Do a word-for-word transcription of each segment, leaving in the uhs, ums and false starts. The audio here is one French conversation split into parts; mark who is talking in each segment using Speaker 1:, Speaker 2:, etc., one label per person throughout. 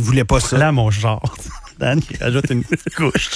Speaker 1: voulait pas ça.
Speaker 2: Là, mon genre. Dan qui rajoute une couche.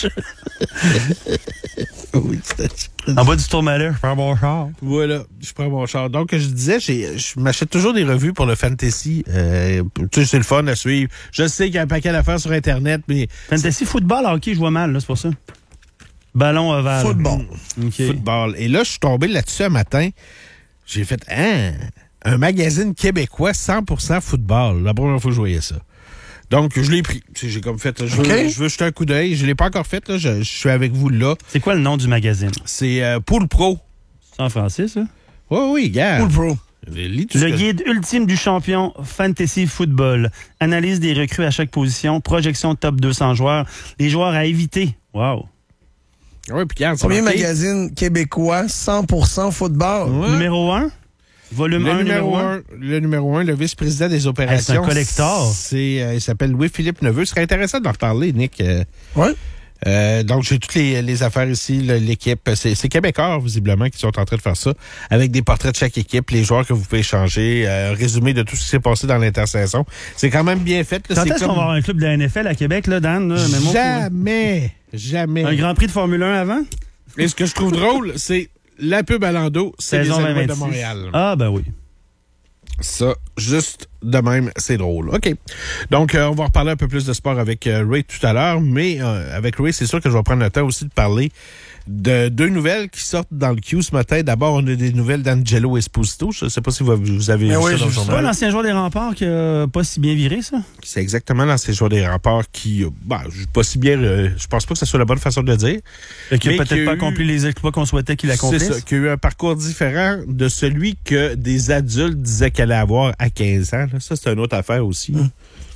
Speaker 1: Oui,
Speaker 2: en bas du tourmalet, je prends mon char.
Speaker 1: Voilà, je prends mon char. Donc, je disais, j'ai, je m'achète toujours des revues pour le fantasy. Euh, tu sais, c'est le fun à suivre. Je sais qu'il y a un paquet d'affaires sur Internet, mais...
Speaker 2: Fantasy, football, hockey, je vois mal, là, c'est pour ça. Ballon ovale.
Speaker 1: Football.
Speaker 2: Okay.
Speaker 1: Football. Et là, je suis tombé là-dessus un matin. J'ai fait, hein, un magazine québécois cent pour cent football. La première fois que je voyais ça. Donc, je l'ai pris. J'ai comme fait, je veux,
Speaker 3: okay.
Speaker 1: je veux jeter un coup d'œil. Je ne l'ai pas encore fait, là. Je, je suis avec vous là.
Speaker 2: C'est quoi le nom du magazine?
Speaker 1: C'est euh, Pool Pro.
Speaker 2: C'est en français, ça?
Speaker 1: Oui, oui, gars.
Speaker 3: Pool Pro.
Speaker 2: Le guide ultime du champion Fantasy Football. Analyse des recrues à chaque position. Projection top deux cents joueurs. Les joueurs à éviter. Wow.
Speaker 1: Oui, puis regarde,
Speaker 3: premier magazine québécois cent pour cent football.
Speaker 2: Ouais. Numéro un? Volume
Speaker 1: le
Speaker 2: un,
Speaker 1: numéro
Speaker 2: numéro
Speaker 1: un. Le numéro un, le vice-président des opérations.
Speaker 2: Hey, c'est un collector.
Speaker 1: C'est, euh, il s'appelle Louis-Philippe Neveu. Ce serait intéressant d'en reparler, Nick. Euh,
Speaker 3: oui.
Speaker 1: Euh, donc, j'ai toutes les, les affaires ici, le, l'équipe. C'est, c'est Québécois, visiblement, qui sont en train de faire ça, avec des portraits de chaque équipe, les joueurs que vous pouvez échanger, euh, résumé de tout ce qui s'est passé dans l'intersaison. C'est quand même bien fait. Là.
Speaker 2: Quand
Speaker 1: c'est
Speaker 2: est-ce
Speaker 1: comme...
Speaker 2: qu'on va avoir un club de la N F L à Québec, là, Dan? Là,
Speaker 1: jamais, pour... jamais.
Speaker 2: Un Grand Prix de Formule un avant?
Speaker 1: Et ce que je trouve drôle, c'est la pub à l'endo, c'est les Alouettes de Montréal.
Speaker 2: Ah, ben oui.
Speaker 1: Ça, juste de même, c'est drôle. OK. Donc, euh, on va reparler un peu plus de sport avec euh, Ray tout à l'heure, mais euh, avec Ray, c'est sûr que je vais prendre le temps aussi de parler de deux nouvelles qui sortent dans le Q ce matin. D'abord, on a des nouvelles d'Angelo Esposito. Je ne sais pas si vous, vous avez
Speaker 3: mais
Speaker 1: vu
Speaker 3: oui,
Speaker 1: ça dans le
Speaker 2: journal. C'est pas l'ancien joueur des Remparts qui n'a pas si bien viré, ça?
Speaker 1: C'est exactement l'ancien joueur des Remparts qui, bah, pas si bien, euh, je pense pas que ce soit la bonne façon de le dire.
Speaker 2: Et qui n'a peut-être
Speaker 1: qui a
Speaker 2: pas
Speaker 1: eu,
Speaker 2: accompli les exploits qu'on souhaitait qu'il accomplisse.
Speaker 1: C'est ça, qui a eu un parcours différent de celui que des adultes disaient qu'elle allait avoir à quinze ans. Là. Ça, c'est une autre affaire aussi. Mmh.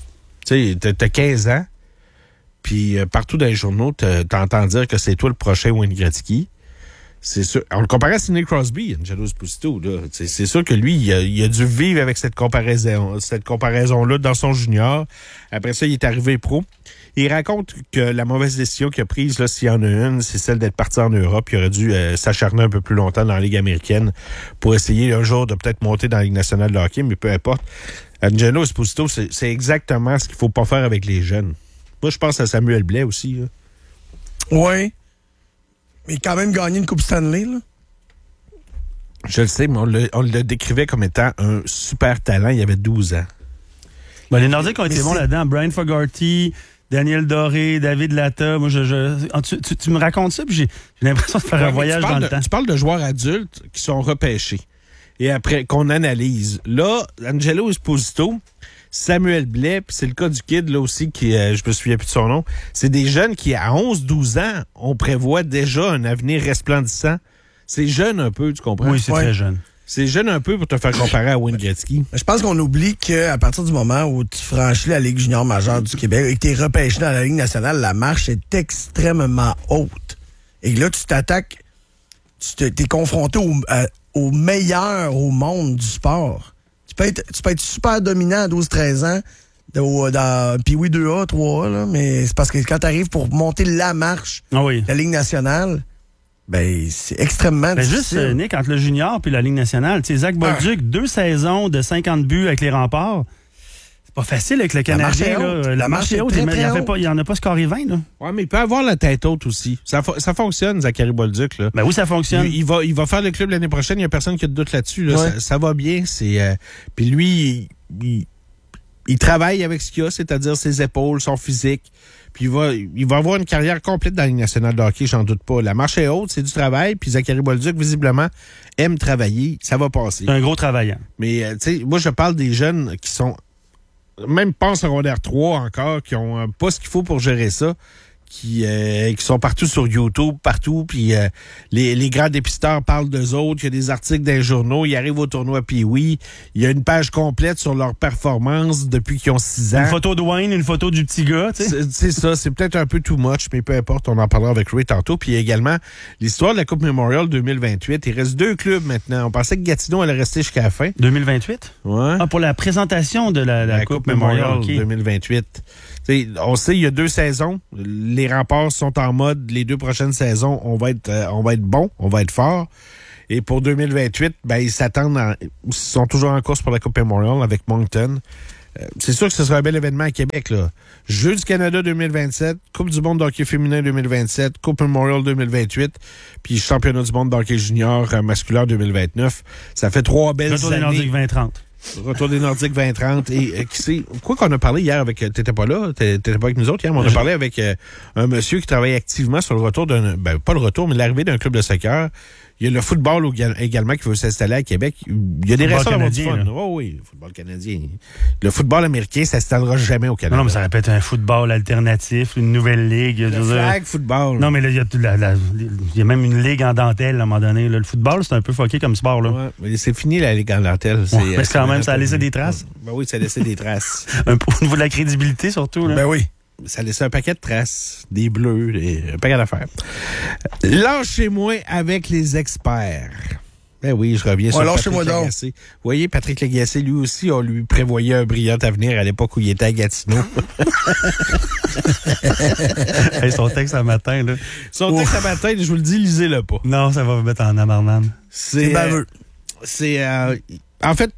Speaker 1: Tu sais, t'as quinze ans, puis euh, partout dans les journaux, t'entends dire que c'est toi le prochain Wayne Gretzky. C'est sûr. On le comparait à Sidney Crosby, Angelo Esposito. C'est, c'est sûr que lui, il a, il a dû vivre avec cette comparaison, cette comparaison-là dans son junior. Après ça, il est arrivé pro. Il raconte que la mauvaise décision qu'il a prise, là, s'il y en a une, c'est celle d'être parti en Europe. Il aurait dû euh, s'acharner un peu plus longtemps dans la Ligue américaine pour essayer un jour de peut-être monter dans la Ligue nationale de hockey, mais peu importe. Angelo Esposito, c'est, c'est exactement ce qu'il faut pas faire avec les jeunes. Moi, je pense à Samuel Blais aussi. Là.
Speaker 3: Oui. Mais quand même gagné une Coupe Stanley, là.
Speaker 1: Je le sais, mais on le, on le décrivait comme étant un super talent. Il avait douze ans.
Speaker 2: Ben, les Nordiques ont été bons là-dedans. Brian Fogarty, Daniel Doré, David Latta. Moi, je, je tu, tu, tu me racontes ça, puis j'ai, j'ai l'impression de faire ouais, un voyage dans
Speaker 1: de,
Speaker 2: le temps.
Speaker 1: Tu parles de joueurs adultes qui sont repêchés et après qu'on analyse. Là, Angelo Esposito, Samuel Blais, puis c'est le cas du kid, là aussi, qui, euh, je me souviens plus de son nom. C'est des jeunes qui, à onze douze ans, on prévoit déjà un avenir resplendissant. C'est jeune un peu, tu comprends?
Speaker 2: Oui, c'est ouais. très jeune.
Speaker 1: C'est jeune un peu pour te faire comparer à Wayne Gretzky.
Speaker 3: Je pense qu'on oublie qu'à partir du moment où tu franchis la Ligue junior majeure du Québec et que tu es repêché dans la Ligue nationale, la marche est extrêmement haute. Et là, tu t'attaques, tu t'es confronté au, à, au meilleur au monde du sport. Tu peux être, tu peux être super dominant à douze treize ans, dans, dans puis oui, deux A, trois A, là, mais c'est parce que quand tu arrives pour monter la marche
Speaker 2: ah oui.
Speaker 3: de la Ligue nationale, ben c'est extrêmement
Speaker 2: ben
Speaker 3: difficile.
Speaker 2: Juste, euh, Nick, entre le junior et la Ligue nationale, tu sais, Zach Bolduc, ah. deux saisons de cinquante buts avec les Remparts. C'est pas facile avec le Canadien. La marche est haute. La marche est haute. Il n'y en a pas scoré vingt. Là.
Speaker 1: Ouais, mais il peut avoir la tête haute aussi. Ça, ça fonctionne, Zachary Bolduc. Là.
Speaker 2: Ben oui, ça fonctionne.
Speaker 1: Il, il, va, il va faire le club l'année prochaine. Il n'y a personne qui a de doute là-dessus. Là. Ouais. Ça, ça va bien. C'est, euh, puis lui, il, il, il travaille avec ce qu'il a, c'est-à-dire ses épaules, son physique. Puis il va, il va avoir une carrière complète dans la Ligue nationale de hockey, j'en doute pas. La marche est haute, c'est du travail. Puis Zachary Bolduc, visiblement, aime travailler. Ça va passer.
Speaker 2: C'est un gros travaillant.
Speaker 1: Mais, euh, tu sais, moi, je parle des jeunes qui sont... même pas en secondaire trois encore, qui ont euh, pas ce qu'il faut pour gérer ça, qui, euh, qui sont partout sur YouTube, partout, puis euh, les, les grands dépisteurs parlent d'eux autres, il y a des articles dans les journaux, ils arrivent au tournoi puis oui, il y a une page complète sur leur performance depuis qu'ils ont six ans.
Speaker 2: Une photo de Wayne, une photo du petit gars, tu sais.
Speaker 1: C'est, c'est ça, c'est peut-être un peu too much, mais peu importe, on en parlera avec Ray tantôt. Puis également, l'histoire de la Coupe Memorial deux mille vingt-huit, il reste deux clubs maintenant. On pensait que Gatineau allait rester jusqu'à la fin.
Speaker 2: deux mille vingt-huit?
Speaker 1: Ouais.
Speaker 2: Ah, pour la présentation de la, la, la Coupe, Coupe Memorial, Memorial okay.
Speaker 1: deux mille vingt-huit. T'sais, on sait, il y a deux saisons. Les Remparts sont en mode, les deux prochaines saisons, on va être, euh, on va être bon, on va être fort. Et pour deux mille vingt-huit, ben, ils s'attendent, à, ils sont toujours en course pour la Coupe Memorial avec Moncton. Euh, c'est sûr que ce sera un bel événement à Québec, là. Jeux du Canada deux mille vingt-sept, Coupe du monde d'hockey féminin deux mille vingt-sept, Coupe Memorial deux mille vingt-huit, puis Championnat du monde d'hockey junior euh, masculin deux mille vingt-neuf. Ça fait trois belles
Speaker 2: Retour
Speaker 1: années.
Speaker 2: Retour des Nordiques vingt trente.
Speaker 1: Retour des Nordiques vingt trente. Et euh, qui sait, quoi qu'on a parlé hier avec... T'étais pas là, t'étais pas avec nous autres hier, mais on a parlé avec euh, un monsieur qui travaille activement sur le retour d'un... Ben, pas le retour, mais l'arrivée d'un club de soccer. Il y a le football également qui veut s'installer à Québec. Il y a des raisons d'avoir du fun. Oh oui, le football canadien. Le football américain, ça ne s'installera jamais au Canada.
Speaker 2: Non, mais ça répète un football alternatif, une nouvelle ligue.
Speaker 1: Le flag football.
Speaker 2: Non, mais là, il y, a la, la, il y a même une ligue en dentelle à un moment donné. Là, le football, c'est un peu fucké comme sport. Là.
Speaker 1: Ouais, mais c'est fini la ligue en dentelle. C'est,
Speaker 2: ouais, mais quand même, ça a laissé des traces.
Speaker 1: Ben oui, ça a laissé des traces.
Speaker 2: Un peu au niveau de la crédibilité, surtout. Là.
Speaker 3: Ben oui.
Speaker 1: Ça laissait un paquet de traces, des bleus, des, un paquet d'affaires. Lâchez-moi avec les experts. Ben oui, je reviens
Speaker 3: ouais,
Speaker 1: sur Patrick Lagacé. Vous voyez, Patrick Lagacé, lui aussi, on lui prévoyait un brillant avenir à l'époque où il était à Gatineau.
Speaker 2: Hey, son texte ce matin, là.
Speaker 1: Son texte ce matin, je vous le dis, lisez-le pas.
Speaker 2: Non, ça va vous mettre en amarnane.
Speaker 1: C'est,
Speaker 3: c'est baveux.
Speaker 1: Euh, c'est, euh, en fait,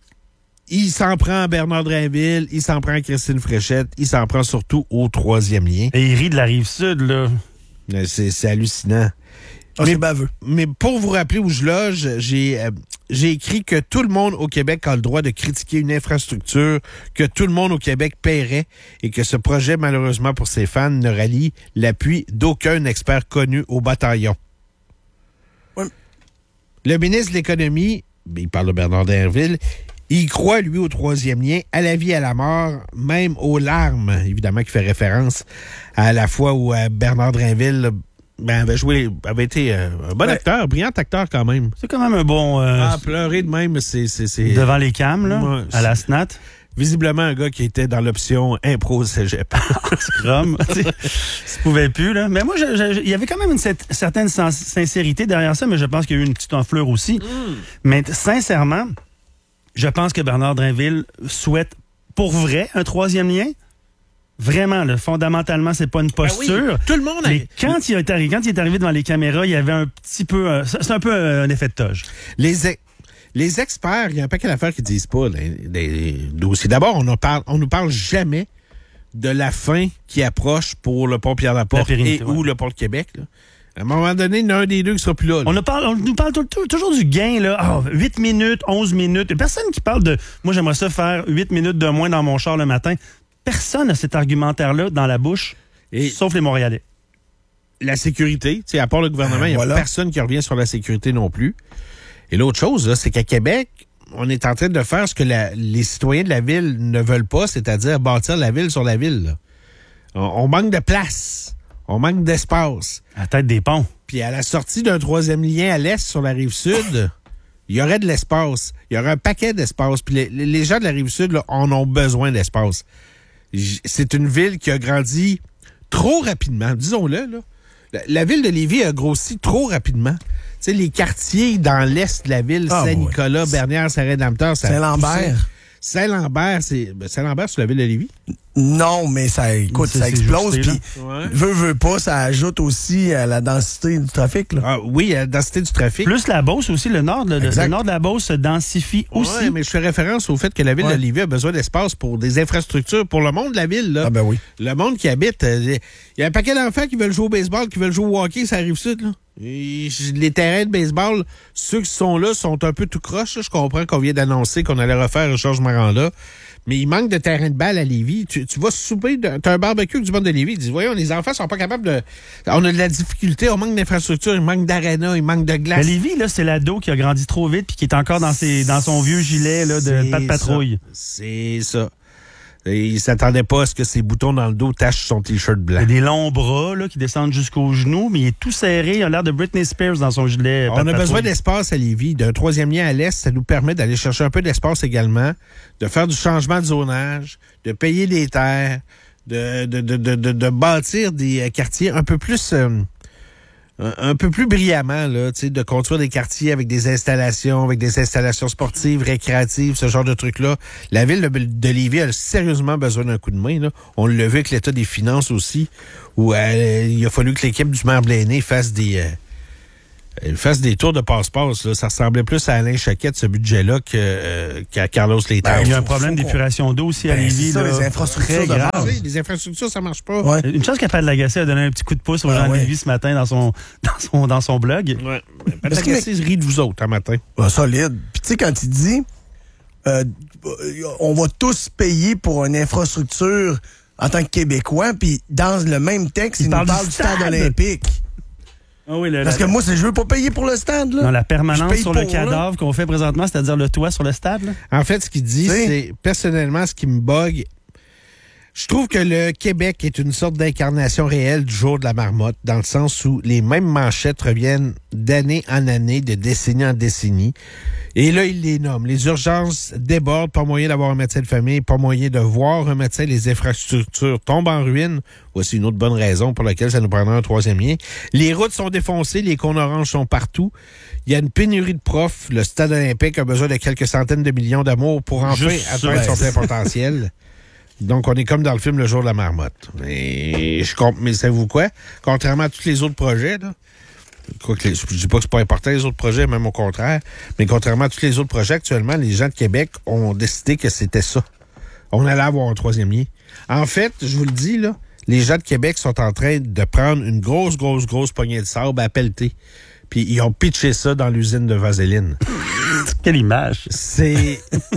Speaker 1: il s'en prend à Bernard Drainville, il s'en prend à Christine Fréchette, il s'en prend surtout au troisième lien.
Speaker 2: Et il rit de la Rive-Sud, là.
Speaker 1: C'est, c'est hallucinant.
Speaker 3: Oh, mais, c'est baveux.
Speaker 1: Mais pour vous rappeler où je loge, j'ai, euh, j'ai écrit que tout le monde au Québec a le droit de critiquer une infrastructure que tout le monde au Québec paierait et que ce projet, malheureusement pour ses fans, ne rallie l'appui d'aucun expert connu au bataillon.
Speaker 3: Oui.
Speaker 1: Le ministre de l'Économie, il parle de Bernard Drainville, il croit, lui, au troisième lien, à la vie, à la mort, même aux larmes, évidemment, qui fait référence à la fois où euh, Bernard Drainville ben, avait joué, avait été euh, un bon ouais. acteur, brillant acteur quand même.
Speaker 2: C'est quand même un bon... Euh,
Speaker 1: ah, pleurer de même, c'est... c'est, c'est...
Speaker 2: Devant les cams, là, ouais, à la S N A T.
Speaker 1: Visiblement, un gars qui était dans l'option impro cégep.
Speaker 2: Scrum. Ça pouvait plus, là. Mais moi, il y avait quand même une certaine sincérité derrière ça, mais je pense qu'il y a eu une petite enflure aussi. Mm. Mais sincèrement... Je pense que Bernard Drainville souhaite pour vrai un troisième lien. Vraiment, là, fondamentalement, c'est pas une posture.
Speaker 1: Ben oui, tout le monde a...
Speaker 2: Mais quand il, est arrivé, quand il est arrivé devant les caméras, il y avait un petit peu... Euh, c'est un peu un effet de toge.
Speaker 1: Les, e- les experts, il y a un paquet d'affaires qui disent pas les, les dossiers. D'abord, on ne parle, on nous parle jamais de la fin qui approche pour le pont Pierre-Laporte et ouais. ou le pont de Québec, là. À un moment donné, il y en a un des deux qui sera plus là. là.
Speaker 2: On, a parle, on nous parle tout, tout, toujours du gain, là. Oh, huit minutes, onze minutes. Il n'y a personne qui parle de... Moi, j'aimerais ça faire huit minutes de moins dans mon char le matin. Personne n'a cet argumentaire-là dans la bouche, et sauf les Montréalais.
Speaker 1: La sécurité, tu sais, à part le gouvernement, il n'y a voilà. personne qui revient sur la sécurité non plus. Et l'autre chose, là, c'est qu'à Québec, on est en train de faire ce que la, les citoyens de la ville ne veulent pas, c'est-à-dire bâtir la ville sur la ville. Là. On, on manque de place. On manque d'espace.
Speaker 2: À la tête des ponts.
Speaker 1: Puis à la sortie d'un troisième lien à l'est sur la Rive-Sud, il y aurait de l'espace. Il y aurait un paquet d'espace. Puis les, les gens de la Rive-Sud là, en ont besoin d'espace. C'est une ville qui a grandi trop rapidement, disons-le. Là. La, la ville de Lévis a grossi trop rapidement. Tu sais, les quartiers dans l'est de la ville, ah, Saint-Nicolas, ouais. Bernière, Saint-Rédempteur,
Speaker 3: Saint-Lambert.
Speaker 1: Saint-Lambert, c'est ben Saint-Lambert, c'est la ville de Lévis?
Speaker 3: Non, mais ça, écoute, c'est, ça explose, puis ouais. veut, veut pas, ça ajoute aussi à la densité du trafic, là.
Speaker 1: Ah, oui, à la densité du trafic.
Speaker 2: Plus la Beauce aussi, le nord, le, le nord de la Beauce se densifie
Speaker 1: ouais,
Speaker 2: aussi.
Speaker 1: mais je fais référence au fait que la ville ouais. de Lévis a besoin d'espace pour des infrastructures, pour le monde de la ville, là.
Speaker 3: Ah ben oui.
Speaker 1: Le monde qui habite, il y a un paquet d'enfants qui veulent jouer au baseball, qui veulent jouer au hockey, ça arrive sud, là. Et les terrains de baseball, ceux qui sont là sont un peu tout croche. Je comprends qu'on vient d'annoncer qu'on allait refaire Georges Maranda. Mais il manque de terrain de balle à Lévis. Tu, tu vas souper, t'as un barbecue du monde de Lévis. Ils disent, voyons, les enfants sont pas capables de... On a de la difficulté, on manque d'infrastructures, il manque d'aréna, il manque de glace.
Speaker 2: Mais Lévis, là, c'est l'ado qui a grandi trop vite puis qui est encore dans, ses, dans son vieux gilet là, de pas de patrouille.
Speaker 1: C'est ça. Et il s'attendait pas à ce que ses boutons dans le dos tachent son T-shirt blanc.
Speaker 2: Il a des longs bras là, qui descendent jusqu'aux genoux, mais il est tout serré. Il a l'air de Britney Spears dans son gilet.
Speaker 1: On a besoin d'espace à Lévis. D'un troisième lien à l'est, ça nous permet d'aller chercher un peu d'espace également, de faire du changement de zonage, de payer des terres, de, de, de, de, de, de bâtir des quartiers un peu plus... Euh, un peu plus brillamment, là, tu sais, de construire des quartiers avec des installations, avec des installations sportives, récréatives, ce genre de trucs-là. La ville de, de Lévis a sérieusement besoin d'un coup de main, là. On l'a vu avec l'état des finances aussi, où euh, il a fallu que l'équipe du maire Blaney fasse des, euh, euh, fasse des tours de passe-passe. Là. Ça ressemblait plus à Alain Choquette, ce budget-là, que, euh, qu'à Carlos Letao.
Speaker 2: Ben, il y a un
Speaker 3: faut-
Speaker 2: problème
Speaker 3: faut
Speaker 2: d'épuration d'eau aussi à
Speaker 3: Ben,
Speaker 2: Lévis.
Speaker 3: c'est ça,
Speaker 2: là,
Speaker 3: les infrastructures
Speaker 2: très
Speaker 3: de
Speaker 2: grave.
Speaker 3: base.
Speaker 1: Oui, les infrastructures, ça marche pas.
Speaker 3: Ouais.
Speaker 2: Une chose qu'Appel Lagacé a donné un petit coup de pouce aux
Speaker 3: Ah
Speaker 2: gens de
Speaker 3: ouais.
Speaker 2: Lévis ce matin dans son, dans son, dans son blog.
Speaker 1: Ouais.
Speaker 3: Parce que-
Speaker 1: Lagacé rit de vous autres, un matin.
Speaker 3: Ah, solide. Puis tu sais, quand il dit euh, on va tous payer pour une infrastructure en tant que Québécois, puis dans le même texte, il,
Speaker 2: Il
Speaker 3: nous
Speaker 2: parle
Speaker 3: parle
Speaker 2: du
Speaker 3: du stade
Speaker 2: stade.
Speaker 3: olympique.
Speaker 2: Ah oui, le-
Speaker 3: Parce
Speaker 2: la-
Speaker 3: que moi, c'est je veux pas payer pour le stade, là.
Speaker 2: dans la
Speaker 3: Je
Speaker 2: permanence
Speaker 3: paye
Speaker 2: sur le
Speaker 3: pour, là.
Speaker 2: cadavre qu'on fait présentement, c'est-à-dire le toit sur le stade. Là.
Speaker 1: En fait, ce qu'il dit,
Speaker 3: T'sais.
Speaker 1: c'est personnellement ce qui me bug. Je trouve que le Québec est une sorte d'incarnation réelle du jour de la marmotte, dans le sens où les mêmes manchettes reviennent d'année en année, de décennie en décennie. Et là, il les nomme. Les urgences débordent, pas moyen d'avoir un médecin de famille, pas moyen de voir un médecin, les infrastructures tombent en ruine. Voici une autre bonne raison pour laquelle ça nous prendra un troisième lien. Les routes sont défoncées, les cônes oranges sont partout. Il y a une pénurie de profs. Le stade olympique a besoin de quelques centaines de millions d'amour pour enfin
Speaker 2: Juste
Speaker 1: atteindre
Speaker 3: ça.
Speaker 1: son plein potentiel. Donc, on est comme dans le film Le Jour de la Marmotte. Et je comp... Mais savez-vous quoi? Contrairement à tous les autres projets, là, quoi que les... je dis pas que c'est pas important, les autres projets, même au contraire, mais contrairement à tous les autres projets, actuellement, les gens de Québec ont décidé que c'était ça. On allait avoir un troisième lien. En fait, je vous le dis, là, les gens de Québec sont en train de prendre une grosse, grosse, grosse poignée de sable à pelleter. Puis ils ont pitché ça dans l'usine de vaseline.
Speaker 2: Quelle image.
Speaker 1: C'est...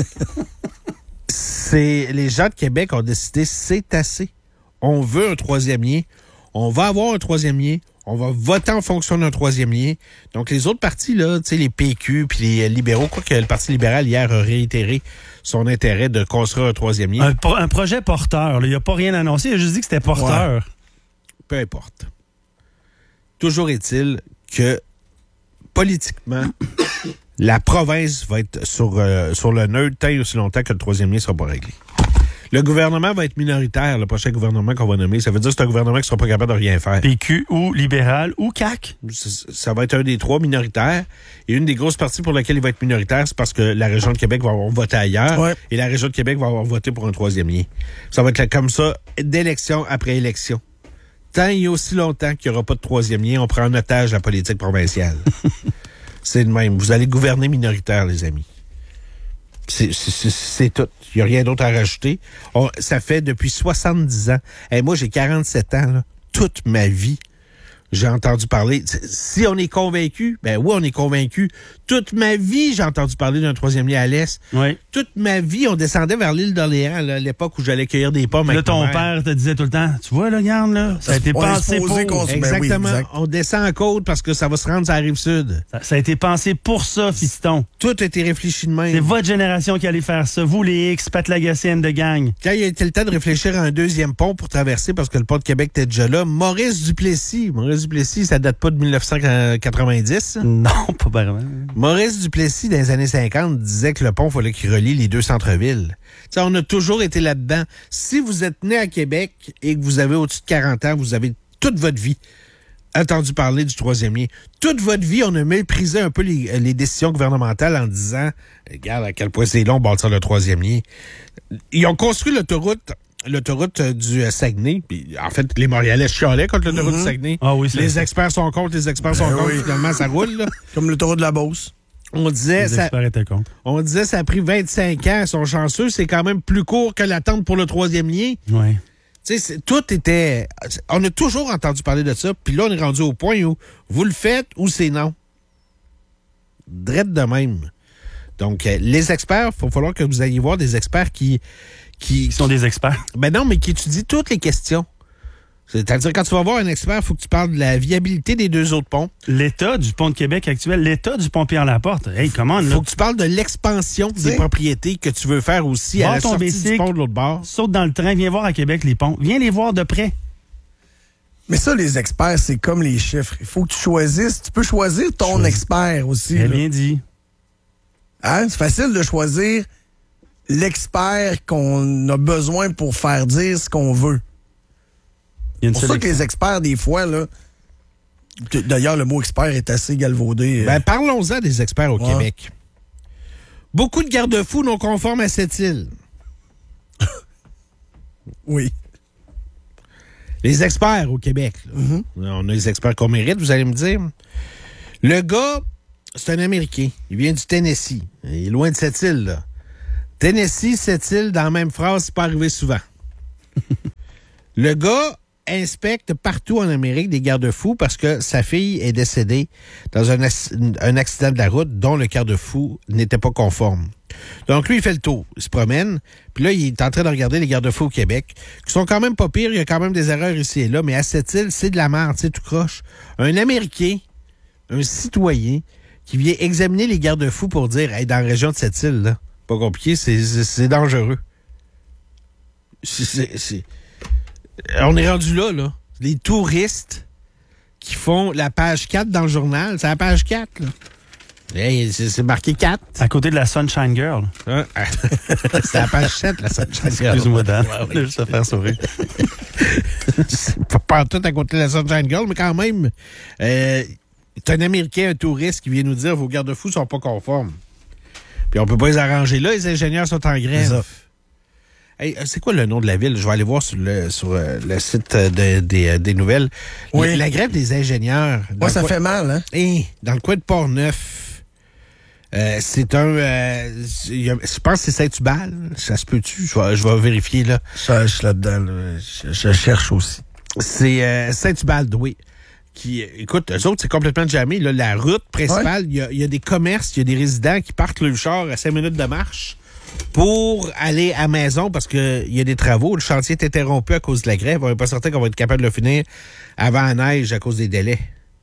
Speaker 1: c'est les gens de Québec ont décidé c'est assez. On veut un troisième lien. On va avoir un troisième lien. On va voter en fonction d'un troisième lien. Donc, les autres partis, là, tu sais, les P Q puis les libéraux, quoi que le Parti libéral, hier, a réitéré son intérêt de construire un troisième lien.
Speaker 2: Un, pro- un projet porteur. là. Il n'a pas rien annoncé. Il a juste dit que c'était porteur.
Speaker 1: Peu importe. Toujours est-il que, politiquement, la province va être sur, euh, sur le neutre tant et aussi longtemps que le troisième lien ne sera pas réglé. Le gouvernement va être minoritaire, le prochain gouvernement qu'on va nommer. Ça veut dire que c'est un gouvernement qui ne sera pas capable de rien faire.
Speaker 2: P Q ou libéral ou C A Q.
Speaker 1: Ça, ça va être un des trois minoritaires. Et une des grosses parties pour laquelle il va être minoritaire, c'est parce que la région de Québec va avoir voté ailleurs.
Speaker 3: Ouais.
Speaker 1: Et la région de Québec va avoir voté pour un troisième lien. Ça va être comme ça, d'élection après élection. Tant et aussi longtemps qu'il n'y aura pas de troisième lien, on prend en otage la politique provinciale. C'est de même. Vous allez gouverner minoritaire, les amis. C'est, c'est, c'est, c'est tout. Il n'y a rien d'autre à rajouter. On- ça fait depuis soixante-dix ans. Et moi, j'ai quarante-sept ans. Là. Toute ma vie, j'ai entendu parler. Si on est convaincu, ben oui, on est convaincu. Toute ma vie, j'ai entendu parler d'un troisième lien à l'Est.
Speaker 2: Oui.
Speaker 1: Toute ma vie, on descendait vers l'île d'Orléans, là, à l'époque où j'allais cueillir des pommes.
Speaker 2: Là,
Speaker 1: avec
Speaker 2: ton
Speaker 1: ma mère.
Speaker 2: père te disait tout le temps, tu vois, là, regarde, là, ça a été
Speaker 3: On est
Speaker 2: pensé
Speaker 3: supposé
Speaker 2: pour...
Speaker 3: qu'on se- Ben oui,
Speaker 1: Exactement.
Speaker 3: exact.
Speaker 1: On descend en côte parce que ça va se rendre sur la rive sud.
Speaker 2: Ça, ça a été pensé pour ça, fiston.
Speaker 1: Tout a été réfléchi de même.
Speaker 2: C'est votre génération qui allait faire ça. Vous, les X, Pat Lagacienne de gang.
Speaker 1: Quand il a été le temps de réfléchir à un deuxième pont pour traverser, parce que le pont de Québec était déjà là, Maurice Duplessis, Maurice Duplessis, ça date pas de dix-neuf cent quatre-vingt-dix. ça.
Speaker 2: Non, pas vraiment.
Speaker 1: Maurice Duplessis, dans les années cinquante, disait que le pont, il fallait qu'il relie les deux centres-villes. T'sais, on a toujours été là-dedans. Si vous êtes né à Québec et que vous avez au-dessus de quarante ans, vous avez toute votre vie entendu parler du troisième lien. Toute votre vie, on a méprisé un peu les, les décisions gouvernementales en disant, regarde à quel point c'est long bâtir le troisième lien. Ils ont construit l'autoroute l'autoroute du euh, Saguenay. Puis, en fait, les Montréalais chialaient contre l'autoroute
Speaker 3: Mm-hmm.
Speaker 1: du Saguenay.
Speaker 2: Ah oui, c'est
Speaker 1: les
Speaker 2: ça.
Speaker 1: experts sont contre, les experts sont
Speaker 3: Ben
Speaker 1: contre.
Speaker 3: oui.
Speaker 1: Finalement, ça roule. Là.
Speaker 3: Comme le taureau de la Beauce.
Speaker 1: On disait,
Speaker 2: Les
Speaker 1: ça,
Speaker 2: experts étaient contre.
Speaker 1: on disait, ça a pris vingt-cinq ans. Ils sont chanceux. C'est quand même plus court que l'attente pour le troisième lien.
Speaker 2: Oui.
Speaker 1: Tu sais, c'est- tout était... On a toujours entendu parler de ça. Puis là, on est rendu au point où vous le faites ou c'est non. Drette de même. Donc, euh, les experts, il va falloir que vous ayez voir des experts qui... qui
Speaker 2: Ils sont des experts.
Speaker 1: Ben non, mais qui étudient toutes les questions. C'est-à-dire, quand tu vas voir un expert, il faut que tu parles de la viabilité des deux autres ponts.
Speaker 2: L'état du pont de Québec actuel, l'état du pont Pierre-Laporte. Hey, comment,
Speaker 1: Il
Speaker 2: là?
Speaker 1: faut que tu parles de l'expansion des
Speaker 3: sais.
Speaker 1: propriétés que tu veux faire aussi à
Speaker 2: Barre
Speaker 1: la
Speaker 2: ton
Speaker 1: sortie
Speaker 2: bicycle.
Speaker 1: du pont de l'autre bord.
Speaker 2: Saute dans le train, viens voir à Québec les ponts. Viens les voir de près.
Speaker 3: Mais ça, les experts, c'est comme les chiffres. Il faut que tu choisisses. Tu peux choisir ton
Speaker 2: Choisis.
Speaker 3: expert aussi.
Speaker 2: Très
Speaker 3: là.
Speaker 2: bien dit.
Speaker 3: Hein? C'est facile de choisir l'expert qu'on a besoin pour faire dire ce qu'on veut.
Speaker 2: Il y a une
Speaker 3: C'est pour ça que
Speaker 2: sélection.
Speaker 3: les experts, des fois, là. que- D'ailleurs, le mot expert est assez galvaudé. euh.
Speaker 1: Ben, parlons-en des experts au
Speaker 3: Ouais.
Speaker 1: Québec. Beaucoup de garde-fous non conformes à cette île.
Speaker 3: Oui.
Speaker 1: Les experts au Québec. Là. On a les experts qu'on mérite, vous allez me dire. Le gars, c'est un Américain. Il vient du Tennessee. Il est loin de cette île, là. Tennessee, cette île, dans la même phrase, c'est pas arrivé souvent. Le gars inspecte partout en Amérique des garde-fous parce que sa fille est décédée dans un, un accident de la route dont le garde-fou n'était pas conforme. Donc, lui, il fait le tour. Il se promène. Puis là, il est en train de regarder les garde-fous au Québec, qui sont quand même pas pires. Il y a quand même des erreurs ici et là. Mais à cette île, c'est de la merde, c'est tout croche. Un Américain, un citoyen, qui vient examiner les garde-fous pour dire, hey, dans la région de cette île, là, pas compliqué, c'est, c'est, c'est dangereux. C'est, c'est, c'est... On est rendu là, là. Les touristes qui font la page quatre dans le journal. C'est la page quatre, là. Hey, c'est, c'est marqué quatre.
Speaker 2: À côté de la Sunshine Girl.
Speaker 1: Hein? C'est la page sept, la Sunshine Girl.
Speaker 2: Excuse-moi, Dan.
Speaker 1: Ouais, oui.
Speaker 2: Je vais juste te faire sourire.
Speaker 1: C'est pas partout à côté de la Sunshine Girl, mais quand même, euh, c'est un Américain, un touriste qui vient nous dire vos garde-fous sont pas conformes. Puis on peut pas les arranger là, les ingénieurs sont en grève. Hey, c'est quoi le nom de la ville? Je vais aller voir sur le, sur, euh, le site de, des, des nouvelles.
Speaker 3: Oui.
Speaker 1: La, la grève des ingénieurs.
Speaker 3: Moi, ça
Speaker 1: coin...
Speaker 3: fait mal, hein?
Speaker 1: Hey, dans le coin de Port-Neuf. Euh, c'est un... Euh, a, je pense que c'est Saint-Hubal. Ça se peut-tu? Je vais, je vais vérifier, là.
Speaker 3: Je suis là-dedans, là. Je, je cherche aussi.
Speaker 1: C'est euh, Saint-Hubal, oui. Qui, écoute, eux autres, c'est complètement jamais. Là, la route principale, il ouais. y, y a des commerces, il y a des résidents qui partent le char à cinq minutes de marche pour aller à la maison parce qu'il y a des travaux. Le chantier est interrompu à cause de la grève. On n'est pas certain qu'on va être capable de le finir avant la neige à cause des délais.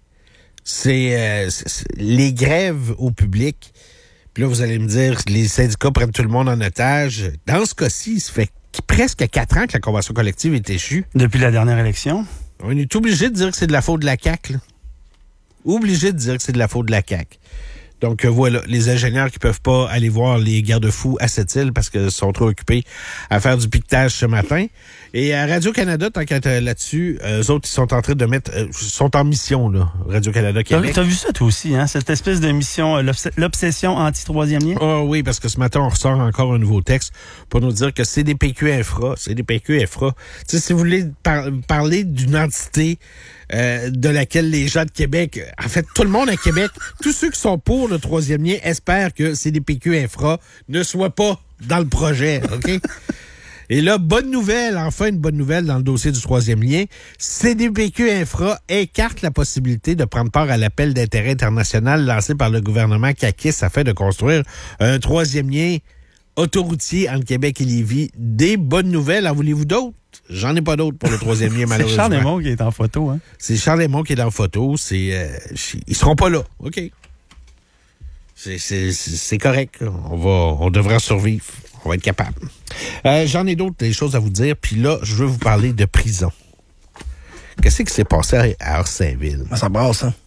Speaker 1: C'est, euh, c'est, c'est les grèves au public. Puis là, vous allez me dire, les syndicats prennent tout le monde en otage. Dans ce cas-ci, ça fait presque quatre ans que la convention collective est échue.
Speaker 2: Depuis la dernière élection?
Speaker 1: On est obligé de dire que c'est de la faute de la C A Q. Là. Obligé de dire que c'est de la faute de la C A Q. Donc euh, voilà, les ingénieurs qui peuvent pas aller voir les garde-fous à cette île parce qu'ils sont trop occupés à faire du piquetage ce matin. Et à Radio-Canada, tant qu'à être là-dessus, eux autres, ils sont en train de mettre... Euh, sont en mission, là, Radio-Canada Québec.
Speaker 2: T'as, t'as vu ça, toi aussi, hein? Cette espèce de mission, euh, l'obs- l'obsession anti-troisième lien?
Speaker 1: Oh oui, parce que ce matin, on ressort encore un nouveau texte pour nous dire que C D P Q Infra, C D P Q Infra, tu sais, si vous voulez par- parler d'une entité euh, de laquelle les gens de Québec, en fait, tout le monde à Québec, tous ceux qui sont pour le troisième lien espèrent que C D P Q Infra ne soit pas dans le projet, OK? Et là, bonne nouvelle, enfin une bonne nouvelle dans le dossier du troisième lien. C D P Q Infra écarte la possibilité de prendre part à l'appel d'intérêt international lancé par le gouvernement caquiste afin de construire un troisième lien autoroutier entre Québec et Lévis. Des bonnes nouvelles. En voulez-vous d'autres? J'en ai pas d'autres pour le troisième lien, malheureusement.
Speaker 2: C'est Charles Lemont qui est en photo, hein?
Speaker 1: C'est Charles Lemont qui est en photo. C'est, euh, ils seront pas là. OK. C'est, c'est, c'est correct. On va, on devra survivre. On va être capable. Euh, j'en ai d'autres des choses à vous dire. Puis là, je veux vous parler de prison. Qu'est-ce qui s'est passé à Orsainville?
Speaker 3: Ça passe, hein?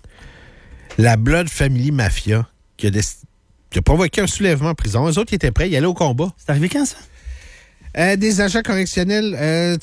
Speaker 1: La Blood Family Mafia qui a, des, qui a provoqué un soulèvement en prison. Eux autres, ils étaient prêts. Ils allaient au combat.
Speaker 2: C'est arrivé quand, ça?
Speaker 1: Euh, des agents correctionnels euh,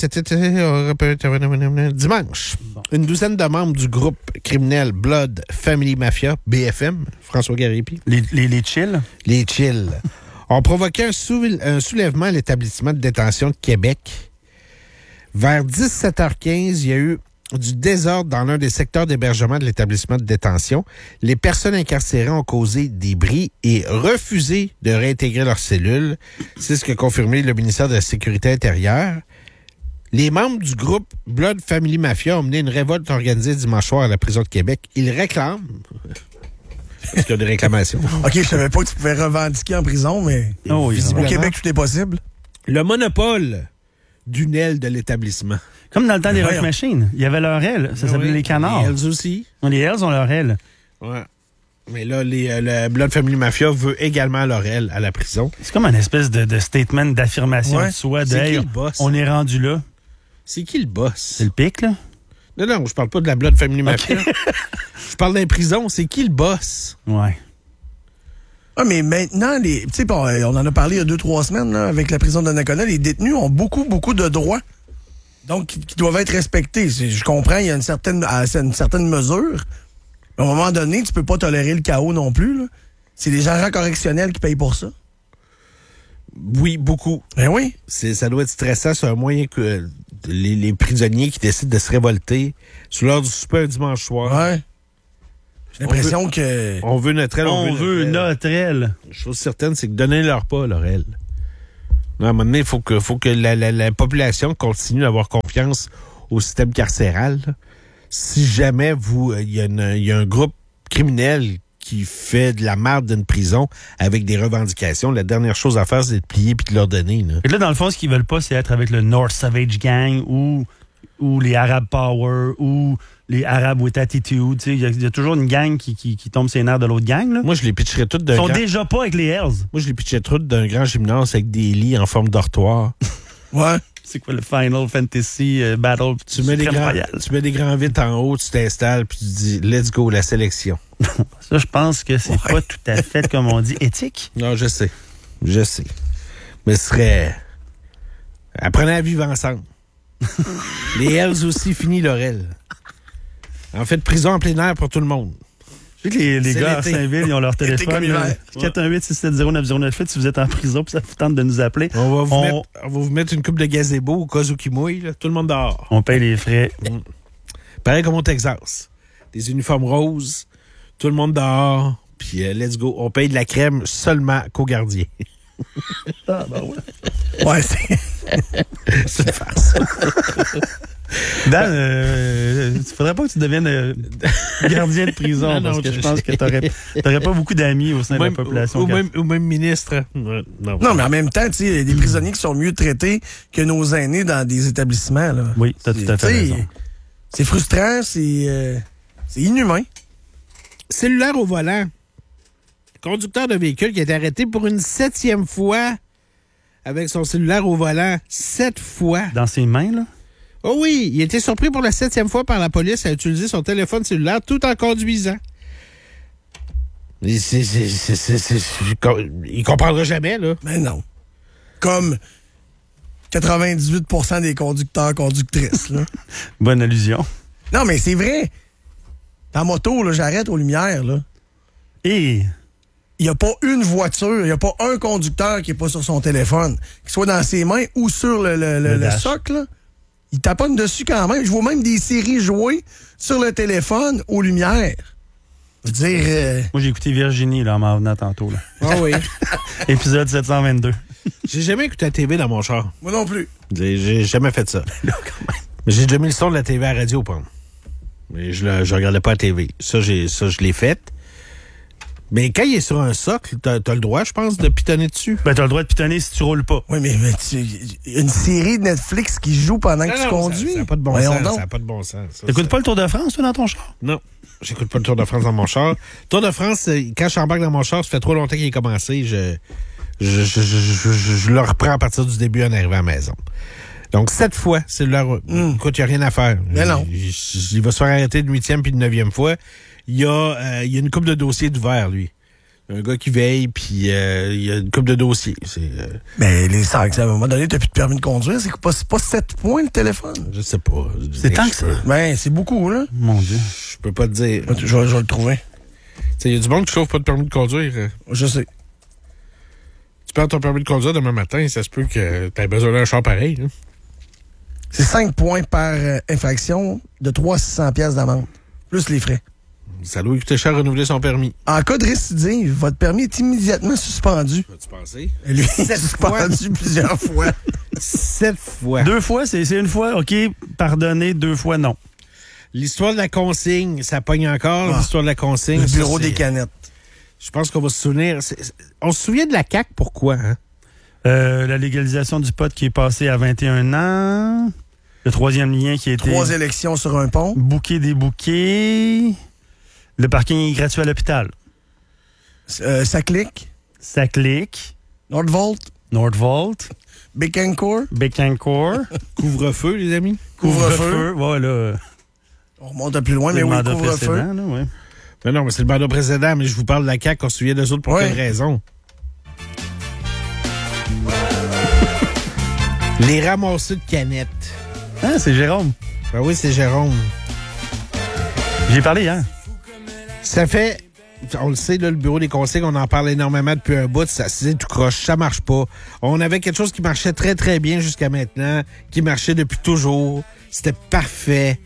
Speaker 1: dimanche. Bon. Une douzaine de membres du groupe criminel Blood Family Mafia, B F M, François Garipi.
Speaker 2: Les, les, les chill?
Speaker 1: Les chill. ont provoqué un, sou- un soulèvement à l'établissement de détention de Québec. Vers dix-sept heures quinze, il y a eu du désordre dans l'un des secteurs d'hébergement de l'établissement de détention. Les personnes incarcérées ont causé des bris et refusé de réintégrer leurs cellules. C'est ce qu'a confirmé le ministère de la Sécurité intérieure. Les membres du groupe Blood Family Mafia ont mené une révolte organisée dimanche soir à la prison de Québec. Ils réclament... Est-ce qu'il y a des réclamations?
Speaker 3: OK, je savais pas que tu pouvais revendiquer en prison, mais
Speaker 2: oh, oui,
Speaker 3: au Québec, tout est possible.
Speaker 1: Le monopole d'une aile de l'établissement.
Speaker 2: Comme dans le temps des
Speaker 3: Voyons.
Speaker 2: Rock Machines. Il y avait leur aile. Ça s'appelait
Speaker 1: oui,
Speaker 2: les canards.
Speaker 1: Les ailes aussi.
Speaker 2: Les ailes ont leur aile.
Speaker 1: Ouais. Mais là, les, euh, le Blood Family Mafia veut également leur aile à la prison.
Speaker 2: C'est comme une espèce de, de statement d'affirmation
Speaker 3: Ouais.
Speaker 2: de soi.
Speaker 1: C'est
Speaker 2: de,
Speaker 1: qui
Speaker 2: hey,
Speaker 1: le boss?
Speaker 2: on est rendu là.
Speaker 1: C'est qui le boss?
Speaker 2: C'est le pic, là?
Speaker 1: Non, non, je parle pas de la Blood Family Mafia. Je parle d'un prison. C'est qui le boss?
Speaker 2: Ouais.
Speaker 3: Ah, mais maintenant, les, tu sais, bon, on en a parlé il y a deux, trois semaines, là, avec la prison de Donnacona, les détenus ont beaucoup, beaucoup de droits. Donc, qui, qui doivent être respectés. C'est- Je comprends, il y a une certaine, à une certaine mesure. Mais à un moment donné, tu peux pas tolérer le chaos non plus, là. C'est les agents correctionnels qui payent pour ça.
Speaker 1: Oui, beaucoup.
Speaker 3: Ben oui.
Speaker 1: C'est, ça doit être stressant. C'est un moyen que euh, les, les prisonniers qui décident de se révolter sur l'heure du souper un dimanche soir.
Speaker 3: Ouais. J'ai l'impression que...
Speaker 1: On veut notre aile.
Speaker 2: On, on veut notre aile.
Speaker 1: Chose certaine, c'est que donnez-leur pas leur aile. Non, à un moment donné, il faut que, faut que la, la, la population continue d'avoir confiance au système carcéral. Là. Si jamais vous, il y, y a un groupe criminel qui fait de la merde d'une prison avec des revendications, la dernière chose à faire, c'est de plier puis de leur donner. Là.
Speaker 2: Et là, dans le fond, ce qu'ils veulent pas, c'est être avec le North Savage Gang ou, ou les Arab Power ou les Arab with Attitude. Il y, y a toujours une gang qui, qui, qui tombe ses nerfs de l'autre gang. Là.
Speaker 1: Moi, je les pitcherais toutes d'un
Speaker 2: Ils sont
Speaker 1: grand...
Speaker 2: déjà pas avec les Hells.
Speaker 1: Moi, je les pitcherais toutes d'un grand gymnase avec des lits en forme dortoir.
Speaker 3: Ouais.
Speaker 2: C'est quoi le Final Fantasy euh, Battle?
Speaker 1: Tu mets, des grands, tu mets des grands vitres en haut, tu t'installes, puis tu dis « Let's go, la sélection ».
Speaker 2: Ça, je pense que c'est ouais. pas tout à fait, comme on dit, éthique.
Speaker 1: Non, je sais. Je sais. Mais ce serait... Apprenez à vivre ensemble. Les Hells aussi, fini leur aile. En fait, prison en plein air pour tout le monde.
Speaker 2: Je sais que les, les gars à Saint-Ville, ils ont leur téléphone. quatre un huit six sept zéro neuf zéro neuf huit si vous êtes en prison puis ça vous tente de nous appeler.
Speaker 1: On va vous,
Speaker 2: on...
Speaker 1: Mettre, on va vous mettre une coupe de gazebo au cas où qui mouille. Là. Tout le monde dehors.
Speaker 2: On paye les frais.
Speaker 1: Mmh. Pareil comme au Texas. Des uniformes roses. Tout le monde dehors. Puis uh, let's go. On paye de la crème seulement qu'aux gardiens.
Speaker 3: Ah, ben ouais. Ouais, c'est...
Speaker 1: c'est une farce.
Speaker 2: Dan, euh, il faudrait pas que tu deviennes euh, gardien de prison non, parce non, que je, je pense que t'aurais, t'aurais pas beaucoup d'amis au sein même, de la population.
Speaker 1: Ou, ou, même, ou même ministre.
Speaker 3: Non, non, mais en même temps, il y a des prisonniers qui sont mieux traités que nos aînés dans des établissements. Là.
Speaker 2: Oui, t'as tout à fait raison.
Speaker 3: C'est frustrant, c'est, euh, c'est inhumain.
Speaker 1: Cellulaire au volant. Conducteur de véhicule qui a été arrêté pour une septième fois avec son cellulaire au volant. Sept fois.
Speaker 2: Dans ses mains, là?
Speaker 1: Oh oui, il a été surpris pour la septième fois par la police à utiliser son téléphone cellulaire tout en conduisant. C'est, c'est, c'est, c'est, c'est, il comprendra jamais, là.
Speaker 3: Mais non. Comme quatre-vingt-dix-huit pour cent des conducteurs conductrices, là.
Speaker 2: Bonne allusion.
Speaker 3: Non, mais c'est vrai. En moto, là, j'arrête aux lumières, là.
Speaker 2: Et...
Speaker 3: il n'y a pas une voiture, il n'y a pas un conducteur qui n'est pas sur son téléphone, qu'il soit dans ses mains ou sur le, le, le, le, le socle, là. Il taponne dessus quand même. Je vois même des séries jouer sur le téléphone aux lumières. Je veux dire... Euh...
Speaker 2: Moi, j'ai écouté Virginie, là, en m'en venant tantôt, là.
Speaker 1: Ah oui.
Speaker 2: Épisode sept cent vingt-deux.
Speaker 1: J'ai jamais écouté la T V dans mon char.
Speaker 3: Moi non plus.
Speaker 1: J'ai, j'ai jamais fait ça.
Speaker 2: Là, quand même.
Speaker 1: Mais j'ai déjà mis le son de la T V à la radio, pas. Mais je ne regardais pas la T V. Ça, j'ai, ça, je l'ai fait. Mais quand il est sur un socle, t'as, t'as le droit, je pense, de pitonner dessus.
Speaker 2: Ben, t'as le droit de pitonner si tu roules pas.
Speaker 3: Oui, mais, mais tu, une série de Netflix qui joue pendant non, que tu non, conduis.
Speaker 1: Ça n'a pas de bon Voyons sens. Donc. Ça n'a pas de bon sens. Ça,
Speaker 2: T'écoutes
Speaker 1: ça...
Speaker 2: pas le Tour de France, toi, dans ton char?
Speaker 1: Non. J'écoute pas le Tour de France dans mon char. Tour de France, quand je embarque dans mon char, ça fait trop longtemps qu'il est commencé. Je, je, je, je, je, je, je le reprends à partir du début en arrivant à la maison. Donc, sept fois, c'est leur... Mm. Écoute, il n'y a rien à faire.
Speaker 3: Mais non.
Speaker 1: Il, il, il va se faire arrêter de huitième puis de neuvième fois. Il y a, euh, il y a une couple de dossiers d'ouvert, lui. Un gars qui veille, puis euh, il y a une couple de dossiers. C'est, euh...
Speaker 3: Mais les sacs, à un moment donné, t'as plus de permis de conduire. C'est pas, c'est pas sept points, le téléphone?
Speaker 1: Je sais pas.
Speaker 2: C'est tant que ça.
Speaker 3: Ben, c'est beaucoup, là.
Speaker 2: Mon Dieu.
Speaker 1: Je peux pas te dire.
Speaker 3: Je, je, je vais le trouver.
Speaker 1: Tu sais, il y a du monde qui trouve pas de permis de conduire.
Speaker 3: Je sais.
Speaker 1: Tu perds ton permis de conduire demain matin, ça se peut que t'aies besoin d'un char pareil. Là.
Speaker 3: C'est cinq points par euh, infraction de trois à six cents piastres d'amende, plus les frais.
Speaker 1: Ça doit coûter cher renouveler son permis.
Speaker 3: En cas de récidive, votre permis est immédiatement suspendu.
Speaker 1: Vas-tu penser?
Speaker 3: Lui, est suspendu plusieurs fois.
Speaker 1: Sept fois.
Speaker 2: Deux fois, c'est, c'est une fois, OK, pardonné, deux fois, non.
Speaker 1: L'histoire de la consigne, ça pogne encore, ah, l'histoire de la consigne.
Speaker 3: Le bureau
Speaker 1: ça,
Speaker 3: des canettes.
Speaker 1: Je pense qu'on va se souvenir. C'est, c'est, on se souvient de la C A Q, pourquoi? Hein?
Speaker 2: Euh, la légalisation du pot qui est passée à vingt et un ans. Le troisième lien qui a été...
Speaker 3: Trois élections sur un pont.
Speaker 2: Bouquet des bouquets. Le parking est gratuit à l'hôpital.
Speaker 3: Euh, ça clique.
Speaker 2: Ça clique.
Speaker 3: Nordvolt.
Speaker 2: Nordvolt.
Speaker 3: Bécancourt.
Speaker 2: Bécancourt.
Speaker 1: Couvre-feu, les amis.
Speaker 2: Couvre-feu. Voilà.
Speaker 3: On remonte un peu loin, mais oui, couvre-feu.
Speaker 2: Là, ouais.
Speaker 1: Mais non, mais c'est le mandat précédent, mais je vous parle de la C A Q, on se souvient d'eux autres pour ouais. quelle raison? Les ramasseux de canettes.
Speaker 2: Ah, c'est Jérôme.
Speaker 1: Ben oui, c'est Jérôme.
Speaker 2: J'ai parlé hier.
Speaker 1: Ça fait, on le sait, là, le bureau des consignes, on en parle énormément depuis un bout, ça c'est tout croche, ça marche pas. On avait quelque chose qui marchait très, très bien jusqu'à maintenant, qui marchait depuis toujours. C'était parfait.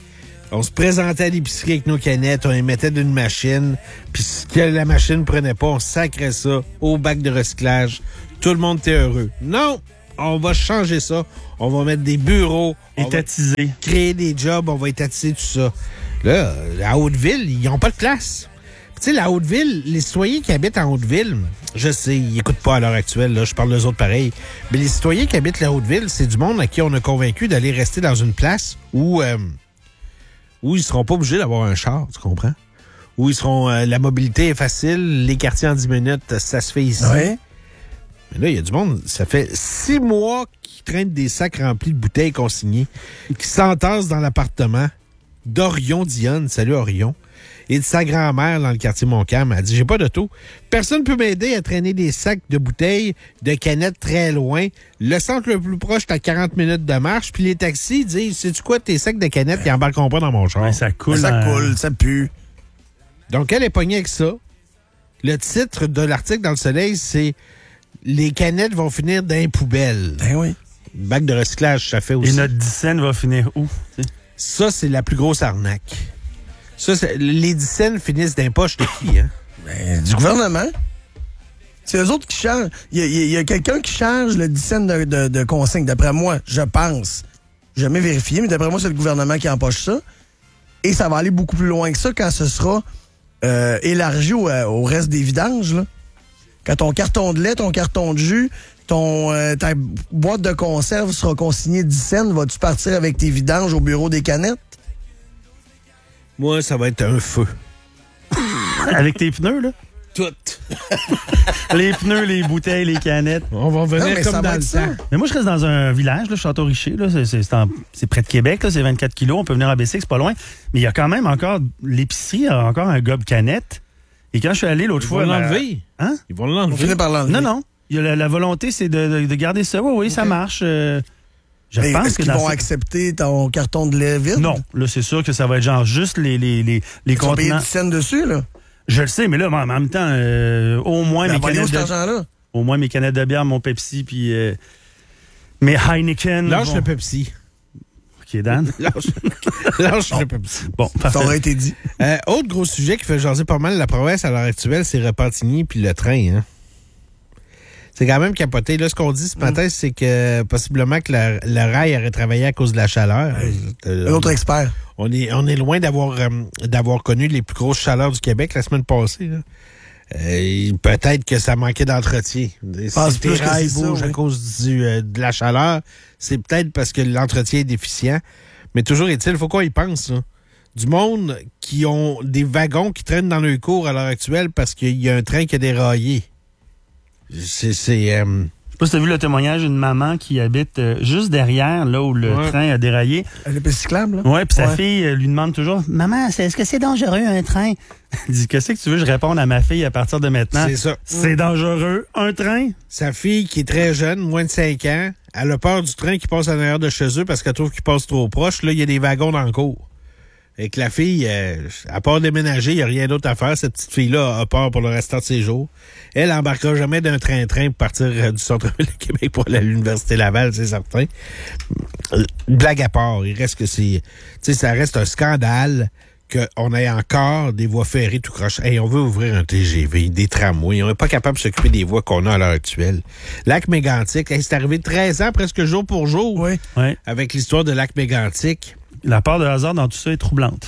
Speaker 1: On se présentait à l'épicerie avec nos canettes, on les mettait d'une machine, puis ce que la machine prenait pas, on sacrait ça au bac de recyclage. Tout le monde était heureux. Non, on va changer ça. On va mettre des bureaux.
Speaker 2: Étatiser.
Speaker 1: Créer des jobs, on va étatiser tout ça. Là, à Haute-Ville, ils n'ont pas de place. Tu sais, la Haute-Ville, les citoyens qui habitent en Haute-Ville, je sais, ils n'écoutent pas à l'heure actuelle, là, je parle d'eux autres pareil, mais les citoyens qui habitent la Haute-Ville, c'est du monde à qui on a convaincu d'aller rester dans une place où, euh, où ils seront pas obligés d'avoir un char, tu comprends? Où ils seront, euh, la mobilité est facile, les quartiers en dix minutes, ça se fait ici.
Speaker 3: Ouais.
Speaker 1: Mais là, il y a du monde, ça fait six mois qu'ils traînent des sacs remplis de bouteilles consignées, qui s'entassent dans l'appartement d'Orion Dionne, salut Orion, et de sa grand-mère dans le quartier Montcalm. Elle dit, j'ai pas d'auto. Personne peut m'aider à traîner des sacs de bouteilles, de canettes très loin. Le centre le plus proche est à quarante minutes de marche, puis les taxis disent, sais-tu quoi, tes sacs de canettes, ils embarqueront pas dans mon char.
Speaker 2: Ouais, ça coule.
Speaker 3: Ça
Speaker 2: dans-
Speaker 3: coule, ça pue.
Speaker 1: Donc, elle est pognée avec ça. Le titre de l'article dans Le Soleil, c'est « Les canettes vont finir dans les poubelles
Speaker 3: Ben oui. ».
Speaker 1: Bac de recyclage, ça fait aussi.
Speaker 2: Et notre dix cents va finir où? tu sais?
Speaker 1: Ça, c'est la plus grosse arnaque. Ça, c'est- les dix cents finissent dans les poches de qui, hein?
Speaker 3: Ben, du gouvernement. C'est eux autres qui chargent. Il y a, il y a- il y a quelqu'un qui charge le dix cents de, de, de consigne, d'après moi, je pense. Jamais vérifié, mais d'après moi, c'est le gouvernement qui empoche ça. Et ça va aller beaucoup plus loin que ça quand ce sera euh, élargi au, au reste des vidanges, là. Quand ton carton de lait, ton carton de jus, ton euh, ta boîte de conserve sera consignée dix cents, vas-tu partir avec tes vidanges au bureau des canettes?
Speaker 1: Moi, ça va être un feu.
Speaker 2: Avec tes pneus, là?
Speaker 1: Tout.
Speaker 2: Les pneus, les bouteilles, les canettes.
Speaker 1: On va
Speaker 3: Non,
Speaker 1: venir
Speaker 3: mais ça
Speaker 1: comme
Speaker 3: va
Speaker 1: dans
Speaker 3: être
Speaker 1: le
Speaker 3: ça.
Speaker 1: temps.
Speaker 2: Mais moi, je reste dans un village, là, Château-Richer. Là, c'est, c'est, c'est, en- c'est près de Québec, là, c'est vingt-quatre kilos. On peut venir à Bessic, c'est pas loin. Mais il y a quand même encore, l'épicerie a encore un gobe canette. Et quand je suis allé l'autre
Speaker 1: Ils
Speaker 2: fois...
Speaker 1: vont
Speaker 2: ben,
Speaker 1: l'enlever.
Speaker 2: Hein?
Speaker 1: Ils vont
Speaker 3: On
Speaker 1: l'enlever.
Speaker 3: finit par l'enlever.
Speaker 2: Non, non. Il y a la, la volonté, c'est de, de, de garder ça. Oui, oui, ça marche. Euh, je
Speaker 3: Mais
Speaker 2: pense
Speaker 3: est-ce
Speaker 2: que
Speaker 3: qu'ils
Speaker 2: dans
Speaker 3: vont
Speaker 2: ce-
Speaker 3: accepter ton carton de lait vide?
Speaker 2: Non, là, c'est sûr que ça va être genre juste les, les, les, les
Speaker 3: Ils vont payer
Speaker 2: contenants.
Speaker 3: dix cents dessus, là.
Speaker 2: Je le sais, mais là, en même temps, euh, au moins
Speaker 3: Mais
Speaker 2: mes
Speaker 3: envoyez-nous
Speaker 2: canettes
Speaker 3: cet
Speaker 2: de,
Speaker 3: argent-là.
Speaker 2: au moins mes canettes de bière, mon Pepsi, puis euh, mes Heineken.
Speaker 1: Lâche
Speaker 2: vont-
Speaker 1: le Pepsi.
Speaker 2: OK, Dan.
Speaker 1: Lâche, Lâche le Pepsi.
Speaker 2: Bon,
Speaker 3: Ça
Speaker 2: parfait.
Speaker 3: aurait été dit.
Speaker 1: Euh, autre gros sujet qui fait jaser pas mal la province à l'heure actuelle, c'est Repentigny puis le train. Hein? C'est quand même capoté. Là, ce qu'on dit ce matin, c'est que possiblement que le, le rail aurait travaillé à cause de la chaleur. Euh,
Speaker 3: Un autre expert.
Speaker 1: on, est, on est loin d'avoir euh, d'avoir connu les plus grosses chaleurs du Québec la semaine passée. Là. Euh, peut-être que ça manquait d'entretien.
Speaker 3: pense
Speaker 1: Si
Speaker 3: plus
Speaker 1: tes
Speaker 3: que
Speaker 1: rails
Speaker 3: c'est ça,
Speaker 1: bougent à
Speaker 3: oui.
Speaker 1: cause du, euh, de la chaleur, c'est peut-être parce que l'entretien est déficient. Mais toujours est-il, il faut qu'on y pense. Là. Du monde qui ont des wagons qui traînent dans le cours à l'heure actuelle parce qu'il y a un train qui a déraillé. C'est... c'est euh,
Speaker 2: Je sais pas si tu as vu le témoignage d'une maman qui habite euh, juste derrière, là où le
Speaker 1: Ouais.
Speaker 2: train a déraillé.
Speaker 3: Le piste cyclable, là?
Speaker 2: Ouais, puis sa
Speaker 3: Ouais.
Speaker 2: fille euh, lui demande toujours « Maman, c'est- est-ce que c'est dangereux, un train? » Elle dit « Qu'est-ce que tu veux que je réponde à ma fille à partir de maintenant?
Speaker 1: c'est ça.
Speaker 2: C'est dangereux, un train?
Speaker 1: Sa fille, qui est très jeune, moins de cinq ans, elle a peur du train qui passe en arrière de chez eux parce qu'elle trouve qu'il passe trop proche. Là, il y a des wagons dans le cours. Et que la fille, euh, à part déménager, il n'y a rien d'autre à faire. Cette petite fille-là a peur pour le restant de ses jours. Elle embarquera jamais d'un train-train pour partir euh, du centre-ville de Québec pour aller à l'Université Laval, c'est certain. Euh, Blague à part, il reste que c'est... Tu sais, ça reste un scandale qu'on ait encore des voies ferrées tout croche. Hey, on veut ouvrir un T G V, des tramways. On n'est pas capable de s'occuper des voies qu'on a à l'heure actuelle. Lac-Mégantic, hey, c'est arrivé treize ans, presque jour pour jour,
Speaker 3: Oui.
Speaker 2: Ouais.
Speaker 1: avec l'histoire de Lac-Mégantic.
Speaker 2: La part de hasard dans tout ça est troublante.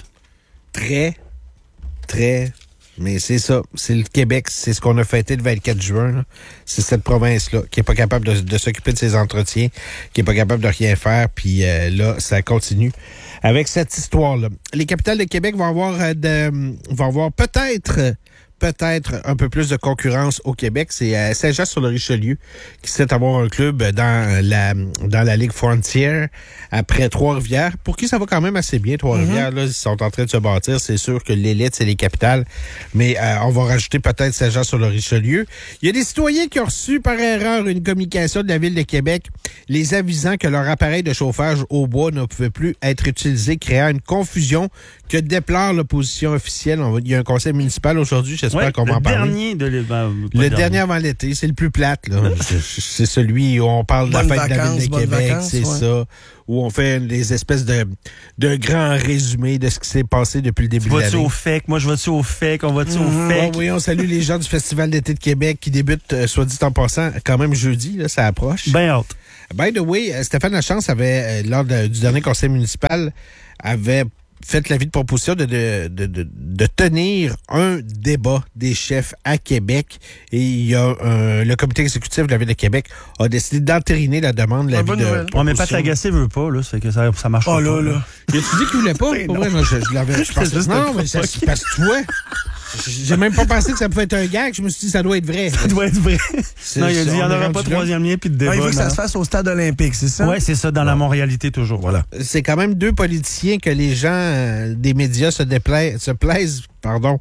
Speaker 1: Très, très... Mais c'est ça, c'est le Québec, c'est ce qu'on a fêté le vingt-quatre juin. là. C'est cette province-là qui est pas capable de, de s'occuper de ses entretiens, qui est pas capable de rien faire, puis euh, là, ça continue avec cette histoire-là. Les capitales de Québec vont avoir, euh, de, vont avoir peut-être... peut-être un peu plus de concurrence au Québec. C'est euh, Saint-Jean-sur-le-Richelieu qui souhaite avoir un club dans la dans la Ligue Frontier après Trois-Rivières. Pour qui ça va quand même assez bien, Trois-Rivières. Là, ils sont en train de se bâtir. C'est sûr que l'élite, c'est les capitales. Mais euh, on va rajouter peut-être Saint-Jean-sur-le-Richelieu. Il y a des citoyens qui ont reçu par erreur une communication de la Ville de Québec les avisant que leur appareil de chauffage au bois ne pouvait plus être utilisé, créant une confusion que déplore l'opposition officielle. On va, il y a un conseil municipal aujourd'hui. j'espère
Speaker 2: Ouais,
Speaker 1: qu'on va en
Speaker 2: le
Speaker 1: parler.
Speaker 2: dernier de l'é- ben, pas
Speaker 1: Le dernier avant l'été, c'est le plus plate. Là. C'est- c'est celui où on parle de la
Speaker 3: Bonnes
Speaker 1: fête de la
Speaker 3: vacances,
Speaker 1: ville de
Speaker 3: bonnes
Speaker 1: Québec,
Speaker 3: vacances,
Speaker 1: c'est
Speaker 3: ouais.
Speaker 1: ça. Où on fait des espèces de, de grands résumés de ce qui s'est passé depuis le début
Speaker 2: Tu
Speaker 1: de
Speaker 2: vas-tu
Speaker 1: l'année.
Speaker 2: au F E C? Moi, je vais-tu au F E C? On va-tu au
Speaker 3: Mhm.
Speaker 2: F E C?
Speaker 1: Ah oui, on salue les gens du Festival d'été de Québec qui débute, euh, soit dit en passant, quand même jeudi, là, ça approche.
Speaker 2: Ben hâte.
Speaker 1: By the way, euh, Stéphane Lachance avait, euh, lors de- du dernier conseil municipal, avait fait l'avis de proposition de, de, de, de, de tenir un débat des chefs à Québec. Et il y a un- le comité exécutif de la Ville de Québec a décidé d'entériner la demande de
Speaker 3: Ah,
Speaker 1: l'avis
Speaker 3: bonne
Speaker 1: de
Speaker 3: nouvelle.
Speaker 2: Ouais, mais Pat
Speaker 1: proposition.
Speaker 2: Lagacé veut pas, là. Ça fait que ça, ça marche
Speaker 3: Oh
Speaker 2: pas.
Speaker 3: là, là.
Speaker 1: Il a-tu dit qu'il voulait pas? Pour vrai, non, je, je l'avais. Je pensais,
Speaker 2: juste
Speaker 1: non,
Speaker 2: un
Speaker 1: mais ça,
Speaker 2: fuck.
Speaker 1: c'est parce que tu vois, j'ai même pas pensé que ça pouvait être un gag. Je me suis dit, ça doit être vrai.
Speaker 2: Ça doit être vrai.
Speaker 1: C'est-
Speaker 2: Non, il a dit, il n'y en
Speaker 1: on est
Speaker 2: aura
Speaker 1: rendu
Speaker 2: pas de
Speaker 1: là.
Speaker 2: troisième lien puis de débat.
Speaker 3: Ah, il veut que ça
Speaker 2: non.
Speaker 3: se fasse au stade olympique, c'est ça?
Speaker 2: Ouais, c'est ça, dans la Montréalité toujours. Voilà.
Speaker 1: C'est quand même deux politiciens que les gens euh, des médias se, déplaisent, se plaisent pardon,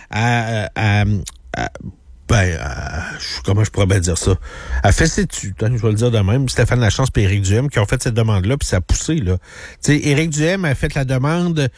Speaker 1: à, à, à- ben, à- comment je pourrais bien dire ça? À fesser dessus, hein, je vais le dire de même. Stéphane Lachance et Éric Duhem qui ont fait cette demande-là, puis ça a poussé, là. Tu sais, Éric Duhem a fait la demande,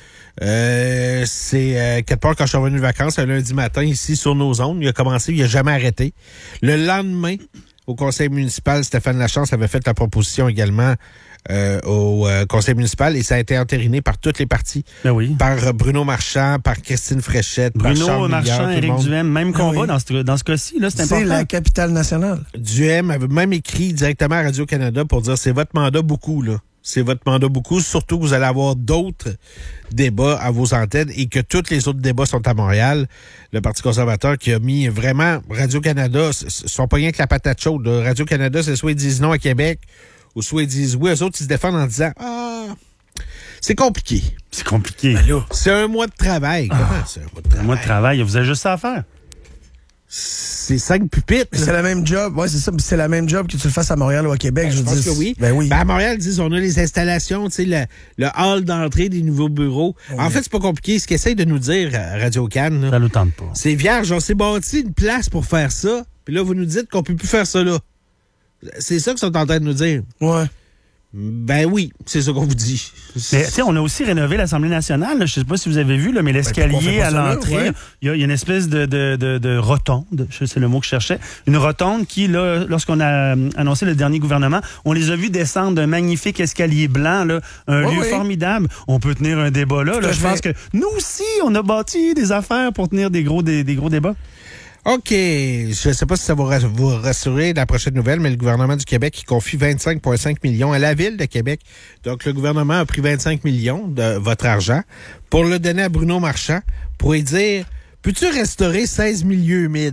Speaker 1: euh, c'est euh, quelque part quand je suis revenu de vacances, un lundi matin, ici, sur nos ondes. Il a commencé, il a jamais arrêté. Le lendemain, au conseil municipal, Stéphane Lachance avait fait la proposition également euh, au euh, conseil municipal et ça a été entériné par toutes les parties.
Speaker 2: Ben oui.
Speaker 1: Par euh, Bruno Marchand, par Christine Fréchette, par
Speaker 2: Bruno
Speaker 1: Charles
Speaker 2: Marchand,
Speaker 1: Milliard, tout le
Speaker 2: Éric
Speaker 1: monde.
Speaker 2: Duhem, même
Speaker 3: Ah
Speaker 2: combat
Speaker 3: oui.
Speaker 2: dans ce, dans ce cas-ci, là, c'est
Speaker 3: C'est
Speaker 2: important.
Speaker 3: la capitale nationale.
Speaker 1: Duhem avait même écrit directement à Radio-Canada pour dire c'est votre mandat beaucoup, là. C'est votre mandat beaucoup, surtout que vous allez avoir d'autres débats à vos antennes et que tous les autres débats sont à Montréal. Le Parti conservateur qui a mis vraiment Radio-Canada, ce ce sont pas rien que la patate chaude. là. Radio-Canada, c'est soit ils disent non à Québec ou soit ils disent oui. Eux autres, ils se défendent en disant ah, c'est compliqué.
Speaker 2: C'est compliqué.
Speaker 1: C'est un mois de travail. Comment c'est un mois de travail?
Speaker 2: Moi, de travail, vous avez juste ça à faire.
Speaker 1: C'est cinq pupitres.
Speaker 3: C'est la même job. Ouais, c'est ça. C'est la même job que tu le fasses à Montréal ou à Québec.
Speaker 1: Ben,
Speaker 3: je
Speaker 1: je
Speaker 3: veux
Speaker 1: pense
Speaker 3: dire.
Speaker 1: que oui.
Speaker 3: Ben oui.
Speaker 1: Ben, à Montréal, ils disent on a les installations, tu sais, le, le hall d'entrée des nouveaux bureaux.
Speaker 3: Oui.
Speaker 1: En fait, c'est pas compliqué. Ce qu'ils essayent de nous dire à Radio-Can, là,
Speaker 2: Ça ne le tente pas.
Speaker 1: c'est vierge, on s'est bâti une place pour faire ça, puis là, vous nous dites qu'on peut plus faire ça là. C'est ça qu'ils sont en train de nous dire.
Speaker 3: Ouais.
Speaker 1: Ben oui, c'est ça qu'on vous dit.
Speaker 2: Mais tu sais, on a aussi rénové l'Assemblée nationale. là. Je sais pas si vous avez vu, là, mais
Speaker 3: pourquoi on
Speaker 2: l'escalier
Speaker 3: fait pas
Speaker 2: à
Speaker 3: ça là,
Speaker 2: l'entrée,
Speaker 3: ouais?
Speaker 2: il y, a- il y a une espèce de, de, de, de rotonde. Je- C'est le mot que je cherchais. Une rotonde qui, là, lorsqu'on a euh, annoncé le dernier gouvernement, on les a vus descendre d'un magnifique escalier blanc, là, un
Speaker 3: Oui,
Speaker 2: lieu
Speaker 3: oui.
Speaker 2: formidable. On peut tenir un débat là.
Speaker 3: Tout
Speaker 2: là.
Speaker 3: à
Speaker 2: Je pense
Speaker 3: fait.
Speaker 2: que nous aussi, on a bâti des affaires pour tenir des gros, des, des gros débats.
Speaker 1: OK. Je ne sais pas si ça va ra- vous rassurer la prochaine nouvelle, mais le gouvernement du Québec qui confie vingt-cinq virgule cinq millions à la Ville de Québec. Donc, le gouvernement a pris vingt-cinq millions de votre argent pour le donner à Bruno Marchand pour lui dire « Peux-tu restaurer seize milieux humides? »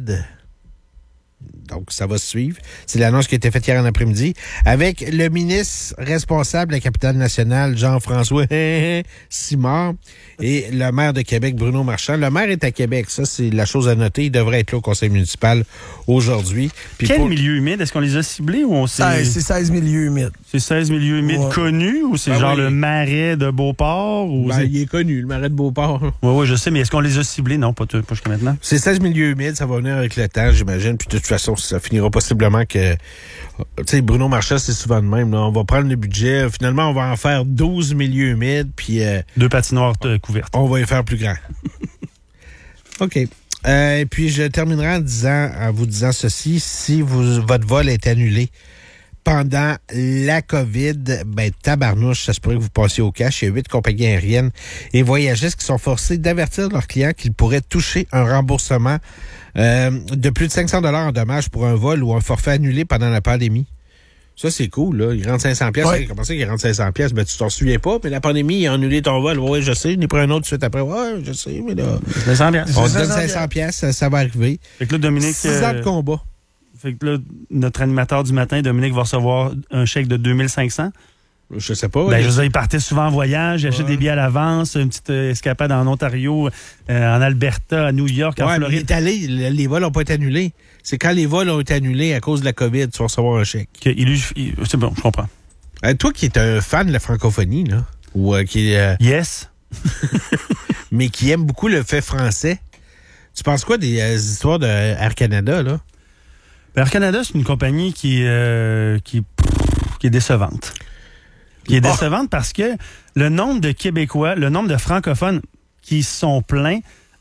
Speaker 1: Donc, ça va se suivre. C'est l'annonce qui a été faite hier en après-midi avec le ministre responsable de la capitale nationale, Jean-François Simard, et le maire de Québec, Bruno Marchand. Le maire est à Québec. Ça, c'est la chose à noter. Il devrait être là au conseil municipal aujourd'hui. Puis
Speaker 2: Quel
Speaker 1: pour-
Speaker 2: milieu humide? Est-ce qu'on les a ciblés ou on sait?
Speaker 3: seize, C'est seize milieux humides.
Speaker 2: C'est seize milieux humides
Speaker 3: Ouais.
Speaker 2: connus ou c'est
Speaker 1: Ben
Speaker 2: genre
Speaker 1: oui.
Speaker 2: le marais de Beauport? Ou
Speaker 1: Ben,
Speaker 2: c'est-
Speaker 1: il est connu, le marais de Beauport.
Speaker 2: Oui, oui, je sais, mais est-ce qu'on les a ciblés? Non, pas, tout- pas jusqu'à maintenant.
Speaker 1: C'est seize milieux humides, ça va venir avec le temps, j'imagine. Puis de toute façon, ça finira possiblement que... Tu sais, Bruno Marchand, c'est souvent de même. Là. On va prendre le budget. Finalement, on va en faire douze milieux humides, puis euh,
Speaker 2: Deux patinoires euh, couvertes.
Speaker 1: on va les faire plus grands. OK. Euh, et puis, je terminerai en, disant, en vous disant ceci. Si vous, votre vol est annulé pendant la COVID, ben tabarnouche, ça se pourrait que vous passiez au cash. Il y a huit compagnies aériennes et voyagistes qui sont forcés d'avertir leurs clients qu'ils pourraient toucher un remboursement euh, de plus de cinq cents dollars en dommages pour un vol ou un forfait annulé pendant la pandémie. Ça, c'est cool, là. Ils rentrent cinq cents pièces.
Speaker 3: Ouais.
Speaker 1: Comment ça qu'ils rentrent cinq cents pièces? Ben, tu t'en souviens pas, mais la pandémie, ils ont annulé ton vol. Ouais, je sais. J'en ai pris un autre tout de suite après. Ouais, je sais, mais là.
Speaker 2: cinq cents piastres.
Speaker 1: On te
Speaker 3: cinq
Speaker 1: donne
Speaker 3: cents
Speaker 1: cinq cents pièces, ça, ça va arriver.
Speaker 2: Fait que là, Dominique.
Speaker 1: Six
Speaker 2: euh,
Speaker 1: ans de combat.
Speaker 2: fait que là, notre animateur du matin, Dominique, va recevoir un chèque de deux mille cinq cents.
Speaker 1: Je sais pas.
Speaker 2: Ben,
Speaker 1: là.
Speaker 2: je veux dire, il partait souvent en voyage, il achète
Speaker 1: Ouais.
Speaker 2: des billets à l'avance, une petite euh, escapade en Ontario, euh, en Alberta, à New York, en
Speaker 1: Ouais, mais il
Speaker 2: Floride.
Speaker 1: est allé, le- les vols n'ont pas été annulés. C'est quand les vols ont été annulés à cause de la COVID, tu vas recevoir un chèque.
Speaker 2: Que il lui- il- c'est bon, je comprends.
Speaker 1: Euh, toi qui es un fan de la francophonie, là, ou euh, qui est, euh,
Speaker 2: Yes.
Speaker 1: mais qui aime beaucoup le fait français, tu penses quoi des euh, histoires de Air Canada, là?
Speaker 2: Ben, Air Canada, c'est une compagnie qui, euh, qui, qui est décevante. Qui est
Speaker 1: Ah.
Speaker 2: décevante parce que le nombre de Québécois, le nombre de francophones qui se sont plaints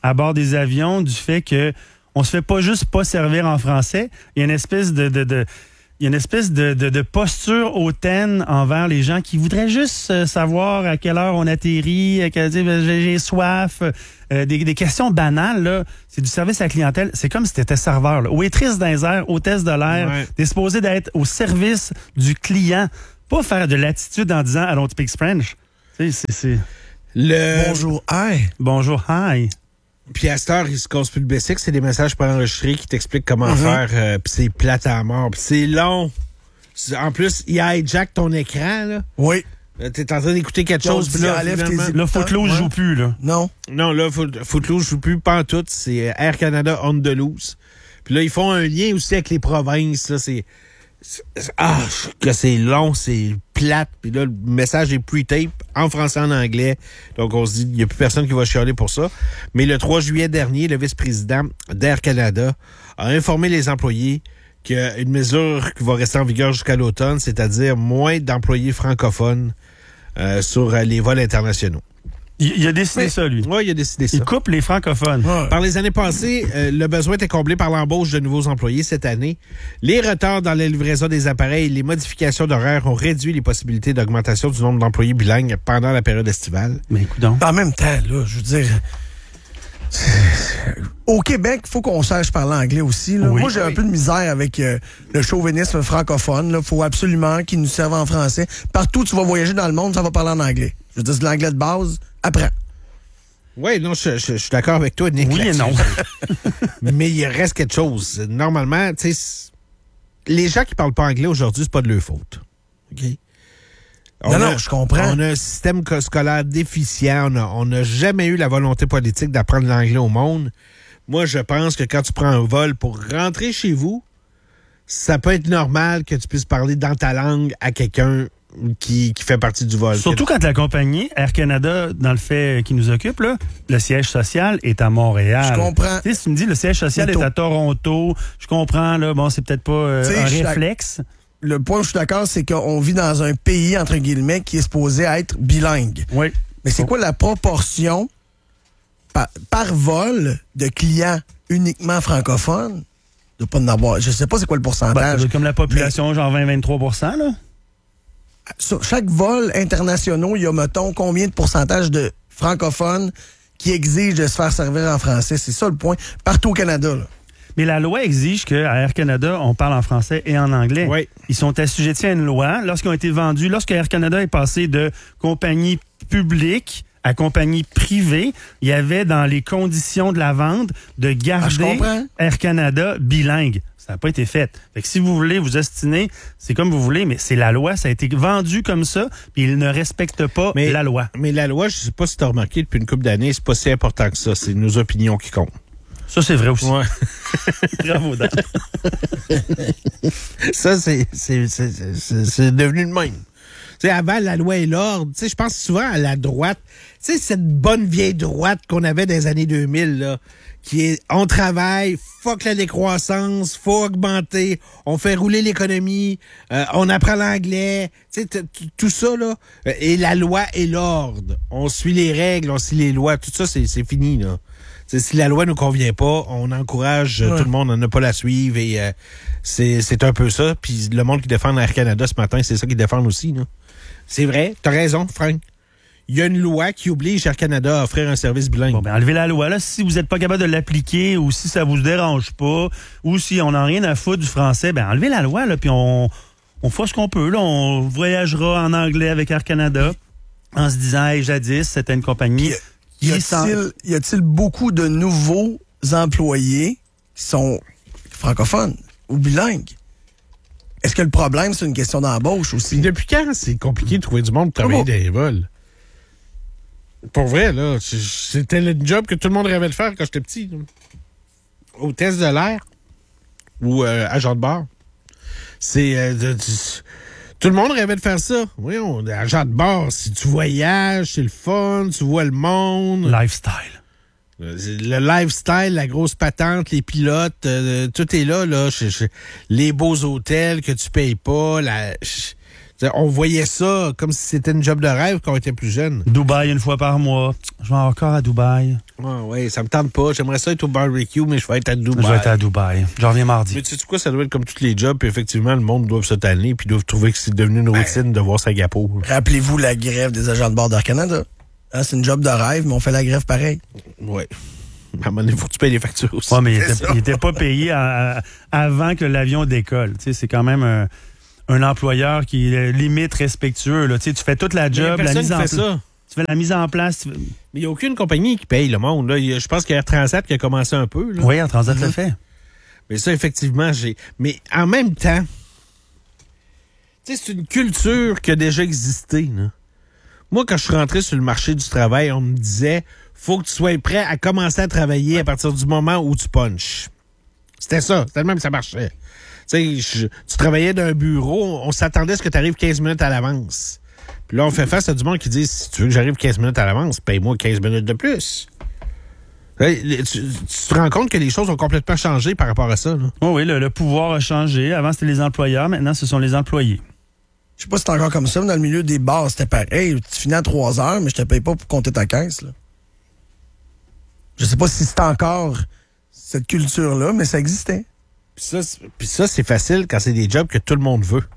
Speaker 2: à bord des avions du fait que on se fait pas juste pas servir en français. Il y a une espèce de... de, de Il y a une espèce de, de, de posture hautaine envers les gens qui voudraient juste euh, savoir à quelle heure on atterrit, à quelle, j'ai, j'ai soif, euh, des, des questions banales. Là. C'est du service à la clientèle. C'est comme si tu étais serveur. Là. Waitress dans les airs, hôtesse de l'air.
Speaker 1: Ouais.
Speaker 2: T'es supposé d'être au service du client. Pas faire de l'attitude en disant « I don't speak French ». Tu sais, c'est, c'est...
Speaker 1: Le...
Speaker 3: Bonjour, hey.
Speaker 2: Bonjour, hi.
Speaker 1: Puis à cette heure, il se casse plus le basic, c'est des messages préenregistrés qui t'expliquent comment
Speaker 3: Mm-hmm.
Speaker 1: faire, euh, puis c'est plate à mort, puis c'est long. C'est- En plus, il hijack ton écran, là.
Speaker 3: Oui.
Speaker 1: Euh, T'es en train d'écouter quelque
Speaker 3: Donc,
Speaker 1: chose, puis
Speaker 3: tu
Speaker 1: là,
Speaker 3: enlèves tes
Speaker 1: finalement-
Speaker 2: Là, Footloose
Speaker 3: Ouais.
Speaker 2: joue plus, là.
Speaker 3: Non.
Speaker 1: Non, là, Foot- Footloose joue plus pantoute, c'est Air Canada on the loose. Puis là, ils font un lien aussi avec les provinces, là, c'est... c'est- Ah, que c'est long, c'est plate. Puis là, le message est pre-tape en français, en anglais. Donc, on se dit, il n'y a plus personne qui va chialer pour ça. Mais le trois juillet dernier, le vice-président d'Air Canada a informé les employés qu'il y a une mesure qui va rester en vigueur jusqu'à l'automne, c'est-à-dire moins d'employés francophones euh, sur euh, les vols internationaux.
Speaker 2: Il, il a décidé
Speaker 1: Mais-
Speaker 2: ça, lui.
Speaker 1: Oui, il a décidé ça.
Speaker 2: Il coupe les francophones.
Speaker 3: Ouais.
Speaker 1: Par les années passées, euh, le besoin était comblé par l'embauche de nouveaux employés. Cette année, les retards dans la livraison des appareils et les modifications d'horaire ont réduit les possibilités d'augmentation du nombre d'employés bilingues pendant la période estivale.
Speaker 2: Mais écoute donc.
Speaker 3: En même temps, là, je veux dire... Au Québec, il faut qu'on sache parler anglais aussi. Là.
Speaker 2: Oui.
Speaker 3: Moi, j'ai un
Speaker 1: Oui.
Speaker 3: peu de misère avec euh, le chauvinisme francophone. Il faut absolument qu'ils nous servent en français. Partout où tu vas voyager dans le monde, ça va parler en anglais. Je veux dire, c'est de l'anglais de base. Apprends.
Speaker 1: Oui, non, je, je- je suis d'accord avec toi, Nick.
Speaker 2: Oui et
Speaker 1: là-dessus.
Speaker 2: non.
Speaker 1: Mais il reste quelque chose. Normalement, tu sais, c- les gens qui parlent pas anglais aujourd'hui, c'est pas de leur faute. OK? On
Speaker 3: Non,
Speaker 1: a-
Speaker 3: non, je comprends.
Speaker 1: On a un système co- scolaire déficient. On a- On n'a jamais eu la volonté politique d'apprendre l'anglais au monde. Moi, je pense que quand tu prends un vol pour rentrer chez vous, ça peut être normal que tu puisses parler dans ta langue à quelqu'un qui, qui fait partie du vol.
Speaker 2: Surtout quand la compagnie Air Canada, dans le fait qui nous occupe, là, le siège social est à Montréal.
Speaker 3: Je comprends.
Speaker 2: Tu sais, si tu me dis le siège social
Speaker 3: Métaux.
Speaker 2: est à Toronto, je comprends, là, bon, c'est peut-être pas euh,
Speaker 3: Tu sais,
Speaker 2: un
Speaker 3: je suis
Speaker 2: réflexe.
Speaker 3: Le point où je suis d'accord, c'est qu'on vit dans un pays, entre guillemets, qui est supposé être bilingue.
Speaker 2: Oui.
Speaker 3: Mais c'est quoi la proportion par, par vol de clients uniquement francophones? De pas en avoir. Je sais pas c'est quoi le
Speaker 2: Ben, ça
Speaker 3: pourcentage.
Speaker 2: doit être comme la population, genre vingt à vingt-trois pour cent, là.
Speaker 3: Sur chaque vol international, il y a, mettons, combien de pourcentage de francophones qui exigent de se faire servir en français? C'est ça le point. Partout au Canada, là.
Speaker 2: Mais la loi exige qu'à Air Canada, on parle en français et en anglais.
Speaker 1: Oui.
Speaker 2: Ils sont assujettis à une loi. Lorsqu'ils ont été vendus, lorsque Air Canada est passé de compagnie publique à compagnie privée, il y avait dans les conditions de la vente de
Speaker 3: Ah, je
Speaker 2: garder
Speaker 3: comprends.
Speaker 2: Air Canada bilingue. Ça n'a pas été fait. Fait que si vous voulez vous ostiner, c'est comme vous voulez, mais c'est la loi. Ça a été vendu comme ça, puis ils ne respectent pas
Speaker 1: Mais-
Speaker 2: la loi.
Speaker 1: Mais la loi, je sais pas si tu as remarqué depuis une couple d'années, c'est pas si important que ça. C'est nos opinions qui comptent.
Speaker 2: Ça, c'est vrai aussi.
Speaker 1: Ouais.
Speaker 2: Bravo, Dan.
Speaker 1: Ça, c'est, c'est, c'est, c'est, c'est devenu le même. Tu sais, avant, la loi et l'ordre, tu sais, je pense souvent à la droite. Tu sais, cette bonne vieille droite qu'on avait dans les années deux mille, là, qui est, on travaille, fuck la décroissance, faut augmenter, on fait rouler l'économie, euh, on apprend l'anglais, tu sais, t- t- tout ça, là. Euh, Et la loi et l'ordre. On suit les règles, on suit les lois, tout ça, c'est, c'est fini, là. T'sais, si la loi nous convient pas, on encourage euh,
Speaker 3: Ouais.
Speaker 1: tout le monde à ne pas la suivre et euh, c'est, c'est un peu ça. Puis le monde qui défend Air Canada ce matin, c'est ça qu'ils défendent aussi. Là. C'est vrai, t'as raison, Frank. Il y a une loi qui oblige Air Canada à offrir un service bilingue.
Speaker 2: Bon, ben, enlevez la loi, là. Si vous n'êtes pas capable de l'appliquer ou si ça vous dérange pas ou si on n'a rien à foutre du français, ben, enlevez la loi, là, puis on, on fait ce qu'on peut, là. On voyagera en anglais avec Air Canada en se disant, hey, jadis, c'était une compagnie
Speaker 3: Y
Speaker 2: qui s'en-
Speaker 3: a-t-il, y a-t-il beaucoup de nouveaux employés qui sont francophones ou bilingues? Est-ce que le problème, c'est une question d'embauche aussi?
Speaker 1: Depuis quand c'est compliqué de trouver du monde pour travailler
Speaker 3: Oh.
Speaker 1: dans les vols? Pour vrai, là, c'est- c'était le job que tout le monde rêvait de faire quand j'étais petit. là. Au test de l'air ou euh, agent de bord. C'est... euh, de- de- tout le monde rêvait de faire ça. Oui, on, agent de bord, si tu voyages, c'est le fun, tu vois le monde.
Speaker 2: lifestyle.
Speaker 1: Le lifestyle, la grosse patente, les pilotes, euh, tout est là, là. Je- je- les beaux hôtels que tu payes pas. La, je- on voyait ça comme si c'était une job de rêve quand on était plus jeune.
Speaker 2: Dubaï une fois par mois. Je vais encore à Dubaï.
Speaker 1: Ouais, ouais, ça me tente pas. J'aimerais ça être au barbecue, mais je vais être à Dubaï.
Speaker 2: Je vais être à Dubaï. J'en reviens mardi.
Speaker 1: Mais tu sais quoi, ça doit être comme tous les jobs, puis effectivement, le monde doit se tanner, puis doivent trouver que c'est devenu une routine de voir sa gapo.
Speaker 3: Rappelez-vous la grève des agents de bord d'Air Canada. Hein, c'est une job de rêve, mais on fait la grève pareil.
Speaker 1: Ouais. À un moment donné, il faut que tu payes les factures aussi.
Speaker 2: Ouais, mais il était, il était pas payé à- à- avant que l'avion décolle. Tu sais, c'est quand même un, un employeur qui est limite respectueux. Là. Tu sais, tu fais toute la
Speaker 1: Mais y a
Speaker 2: job, la
Speaker 1: personne
Speaker 2: mise
Speaker 1: qui
Speaker 2: en
Speaker 1: fait
Speaker 2: place.
Speaker 1: ça.
Speaker 2: Tu fais la mise en place. tu fais-
Speaker 1: Mais il n'y a aucune compagnie qui paye le monde. Là. Il y a- Je pense qu'il y a Air Transat qui a commencé un peu. Là.
Speaker 2: Oui, en Transat le fait.
Speaker 1: Mais ça, effectivement, j'ai. Mais en même temps, tu sais, c'est une culture qui a déjà existé. Là. Moi, quand je suis rentré sur le marché du travail, on me disait faut que tu sois prêt à commencer à travailler à partir du moment où tu punches. C'était ça. C'était le même que ça marchait. Tu sais, je- tu travaillais d'un bureau, on s'attendait à ce que tu arrives quinze minutes à l'avance. Puis là, on fait face à du monde qui dit si tu veux que j'arrive quinze minutes à l'avance, paye-moi quinze minutes de plus. Hey, les- Tu, tu te rends compte que les choses ont complètement changé par rapport à ça. Là.
Speaker 2: Oui, oui, le, le pouvoir a changé. Avant, c'était les employeurs. Maintenant, ce sont les employés.
Speaker 3: Je sais pas si c'est encore comme ça, mais dans le milieu des bars, c'était pareil. Tu finis à trois heures, mais je te paye pas pour compter ta caisse. Là. Je sais pas si c'est encore cette culture-là, mais ça existait.
Speaker 1: Puis ça, c'est- puis ça, c'est facile quand c'est des jobs que tout le monde veut.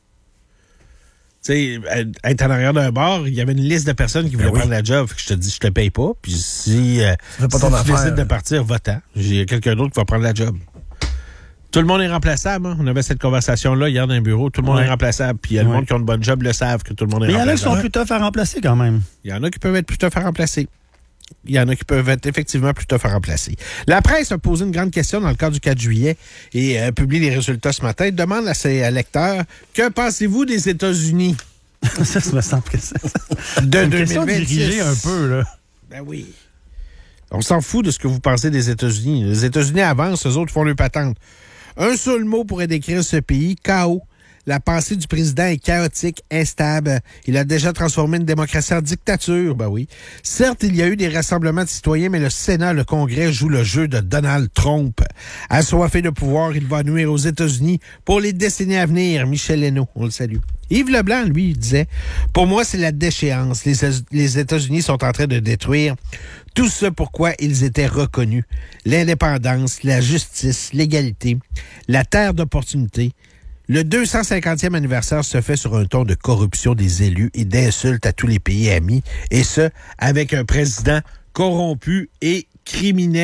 Speaker 1: Tu sais, être en arrière d'un bar, il y avait une liste de personnes qui voulaient
Speaker 3: Ben oui.
Speaker 1: prendre la job. Fait que je te dis, je te paye pas. Puis si, euh,
Speaker 3: fais pas
Speaker 1: si
Speaker 3: ton
Speaker 1: tu
Speaker 3: affaire.
Speaker 1: décides de partir, va-t'en. J'ai quelqu'un d'autre qui va prendre la job. Tout le monde est remplaçable. Hein? On avait cette conversation-là hier dans un bureau. Tout le monde
Speaker 2: Ouais.
Speaker 1: est remplaçable. Puis il y a le
Speaker 2: Ouais.
Speaker 1: monde qui a une bonne job le savent que tout le monde est
Speaker 2: Mais il y en a qui sont
Speaker 1: remplaçable.
Speaker 2: plus tough à remplacer quand même.
Speaker 1: Il y en a qui peuvent être plus tough à remplacer. Il y en a qui peuvent être effectivement plus tough à remplacer. La presse a posé une grande question dans le cadre du quatre juillet et a publié les résultats ce matin. Demande à ses lecteurs, que pensez-vous des États-Unis
Speaker 2: Ça, ça me semble que c'est
Speaker 1: de
Speaker 2: une question
Speaker 1: deux mille vingt-six?
Speaker 2: dirigée un peu, là.
Speaker 1: Ben oui. On s'en fout de ce que vous pensez des États-Unis. Les États-Unis avancent, eux autres font leur patente. Un seul mot pourrait décrire ce pays, chaos. La pensée du président est chaotique, instable. Il a déjà transformé une démocratie en dictature, ben oui. Certes, il y a eu des rassemblements de citoyens, mais le Sénat, le Congrès jouent le jeu de Donald Trump. Assoiffé de pouvoir, il va nuire aux États-Unis pour les décennies à venir. Michel Leno, on le salue. Yves Leblanc, lui, il disait « Pour moi, c'est la déchéance. Les, les États-Unis sont en train de détruire tout ce pourquoi ils étaient reconnus. L'indépendance, la justice, l'égalité, la terre d'opportunité. Le deux cent cinquantième anniversaire se fait sur un ton de corruption des élus et d'insultes à tous les pays amis, et ce, avec un président corrompu et criminel. »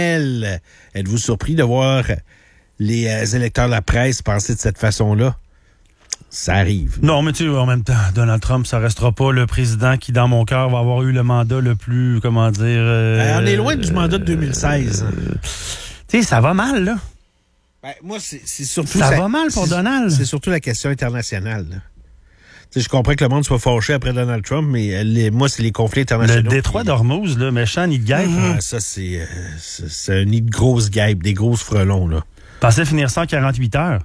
Speaker 1: Êtes-vous surpris de voir les euh, électeurs de la presse penser de cette façon-là? Ça arrive.
Speaker 2: Non, mais tu sais, en même temps, Donald Trump, ça restera pas le président qui, dans mon cœur, va avoir eu le mandat le plus, comment dire... Euh,
Speaker 1: Euh, on est loin du mandat de deux mille seize.
Speaker 2: Euh, tu sais, ça va mal, là.
Speaker 1: Ben, moi, c'est c'est surtout...
Speaker 2: Ça va mal pour
Speaker 1: c'est-
Speaker 2: Donald.
Speaker 1: C'est surtout la question internationale. là. Tu sais, je comprends que le monde soit fâché après Donald Trump, mais euh, les, moi, c'est les conflits
Speaker 2: Le
Speaker 1: internationaux.
Speaker 2: détroit
Speaker 1: qui-
Speaker 2: d'Ormuz, là, méchant nid de guêpe.
Speaker 1: Ah, ça, c'est euh, c'est c'est un nid de grosses guêpes, des grosses frelons, là.
Speaker 2: Pensais finir ça en quarante-huit heures.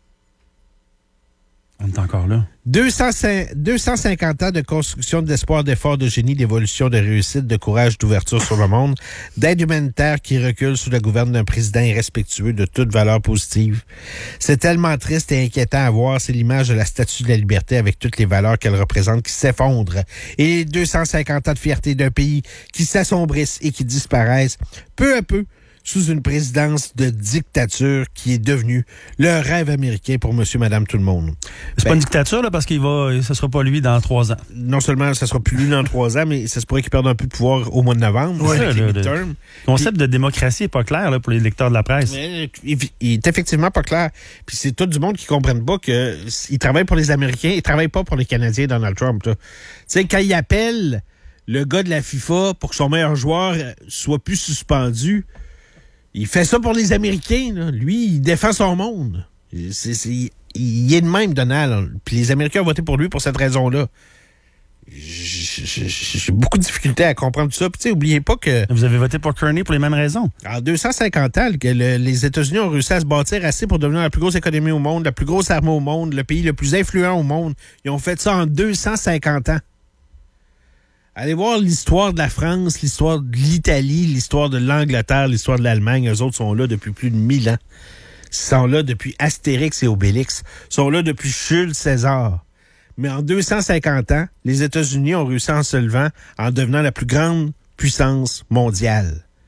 Speaker 2: On est encore là.
Speaker 1: deux cent cinquante ans de construction d'espoir, d'effort, de génie, d'évolution, de réussite, de courage, d'ouverture sur le monde, d'aide humanitaire qui recule sous la gouverne d'un président irrespectueux de toute valeur positive. C'est tellement triste et inquiétant à voir, c'est l'image de la Statue de la Liberté avec toutes les valeurs qu'elle représente qui s'effondrent. Et les deux cent cinquante ans de fierté d'un pays qui s'assombrissent et qui disparaissent peu à peu sous une présidence de dictature qui est devenue le rêve américain pour monsieur, madame, tout le monde.
Speaker 2: C'est
Speaker 1: Ben,
Speaker 2: pas une dictature, là, parce qu'il va, ce sera pas lui dans trois ans.
Speaker 1: non seulement ça sera plus lui dans trois ans, mais ça se pourrait qu'il perde un peu de pouvoir au mois de novembre.
Speaker 2: Ouais,
Speaker 1: avec
Speaker 2: là,
Speaker 1: les
Speaker 2: le-
Speaker 1: midterms.
Speaker 2: Le concept de démocratie est pas clair là, pour les lecteurs de la presse.
Speaker 1: Mais il, il est effectivement pas clair. Puis c'est tout du monde qui ne comprenne pas qu'il travaille pour les Américains, il travaille pas pour les Canadiens, Donald Trump. Tu sais, quand il appelle le gars de la FIFA pour que son meilleur joueur soit plus suspendu, il fait ça pour les Américains. Là. Lui, il défend son monde. C'est, c'est, il est de même, Donald. Puis les Américains ont voté pour lui pour cette raison-là. J'ai j'ai beaucoup de difficultés à comprendre tout ça. Puis, tu sais, oubliez pas que
Speaker 2: Vous avez voté pour Kearney pour les mêmes raisons.
Speaker 1: en deux cent cinquante ans, que le- les États-Unis ont réussi à se bâtir assez pour devenir la plus grosse économie au monde, la plus grosse armée au monde, le pays le plus influent au monde. Ils ont fait ça en deux cent cinquante ans. Allez voir l'histoire de la France, l'histoire de l'Italie, l'histoire de l'Angleterre, l'histoire de l'Allemagne. Eux autres sont là depuis plus de mille ans. Ils sont là depuis Astérix et Obélix. Ils sont là depuis Jules César. Mais en deux cent cinquante ans, les États-Unis ont réussi en se levant, en devenant la plus grande puissance mondiale.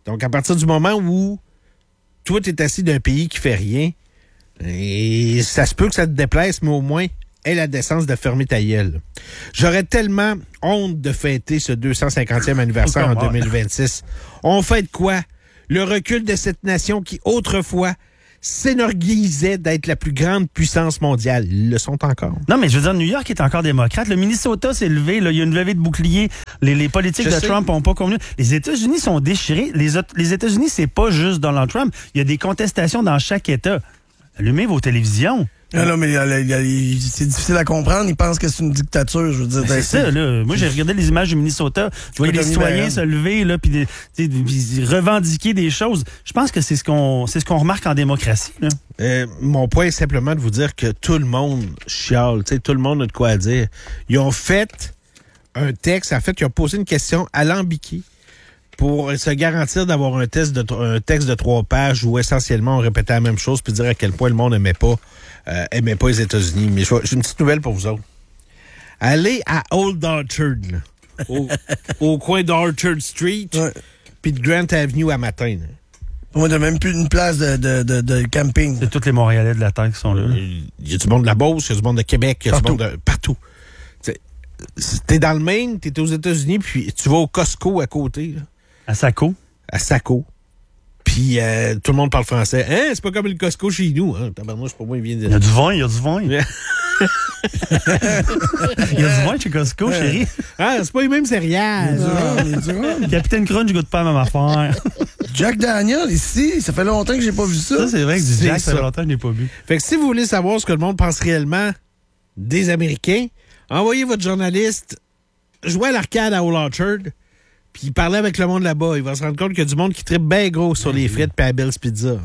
Speaker 1: Donc, à partir du moment où toi, t'es assis d'un pays qui fait rien, et ça se peut que ça te déplaise, mais au moins, aie la décence de fermer ta gueule. J'aurais tellement honte de fêter ce deux cent cinquantième anniversaire en deux mille vingt-six. On fête quoi? Le recul de cette nation qui, autrefois, s'énorgueillissait d'être la plus grande puissance mondiale. Ils le sont encore.
Speaker 2: Non, mais je veux dire, New York est encore démocrate. Le Minnesota s'est levé. Là, il y a une levée de boucliers. Les, les politiques
Speaker 1: Je
Speaker 2: de
Speaker 1: sais.
Speaker 2: Trump n'ont pas convenu. Les États-Unis sont déchirés. Les, autres- les États-Unis, c'est pas juste Donald Trump. Il y a des contestations dans chaque État. Allumez vos télévisions.
Speaker 3: Non, non, mais il y a- il y a- il- c'est difficile à comprendre. Ils pensent que c'est une dictature, je veux dire.
Speaker 2: Ben, c'est ça, là. Moi, j'ai regardé les images du Minnesota. Je voyais les
Speaker 3: Tommy
Speaker 2: citoyens
Speaker 3: Barron.
Speaker 2: se lever, là, puis des- tu sais, puis revendiquer des choses. Je pense que c'est ce qu'on, c'est ce qu'on remarque en démocratie, là.
Speaker 1: Euh, mon point est simplement de vous dire que tout le monde chiale. Tu sais, tout le monde a de quoi dire. Ils ont fait un texte, en fait, ils ont posé une question alambiquée pour se garantir d'avoir un, test de, un texte de trois pages où essentiellement on répétait la même chose puis dire à quel point le monde n'aimait pas, euh, aimait pas les États-Unis. Mais je- j'ai une petite nouvelle pour vous autres. Allez à Old Orchard, là, au, au coin d'Orchard Street
Speaker 3: Ouais.
Speaker 1: puis de Grant Avenue à matin. là.
Speaker 3: Pour moi, t'as même plus une place de, de, de, de camping.
Speaker 2: C'est tous les Montréalais de la Terre qui sont là.
Speaker 1: Il y a du monde de la Beauce, il y a du monde de Québec, il y a
Speaker 3: Partout.
Speaker 1: du monde de partout. T'sais, T'es dans le Maine, t'es aux États-Unis, puis tu vas au Costco à côté, là,
Speaker 2: À Saco.
Speaker 1: à Saco. Puis euh, tout le monde parle français. Hein, c'est pas comme le Costco chez nous. Hein? Tabarnouche, pour moi, il vient de...
Speaker 2: Il y a du vin, il y a du vin. Il y a du vin chez Costco, chérie.
Speaker 1: Ah, c'est pas les mêmes céréales.
Speaker 3: Du rhum, du rhum.
Speaker 2: Capitaine Crunch, je goûte pas la même affaire.
Speaker 3: Jack Daniel, ici, ça fait longtemps que j'ai pas vu ça.
Speaker 2: Ça, c'est vrai que du
Speaker 1: C'est
Speaker 2: Jack, ça
Speaker 1: ça.
Speaker 2: fait longtemps que je n'ai pas bu.
Speaker 1: Fait que si vous voulez savoir ce que le monde pense réellement des Américains, envoyez votre journaliste jouer à l'arcade à Old Orchard, puis parler avec le monde là-bas. Il va se rendre compte qu'il y a du monde qui tripe bien gros sur les frites puis à Bell's Pizza.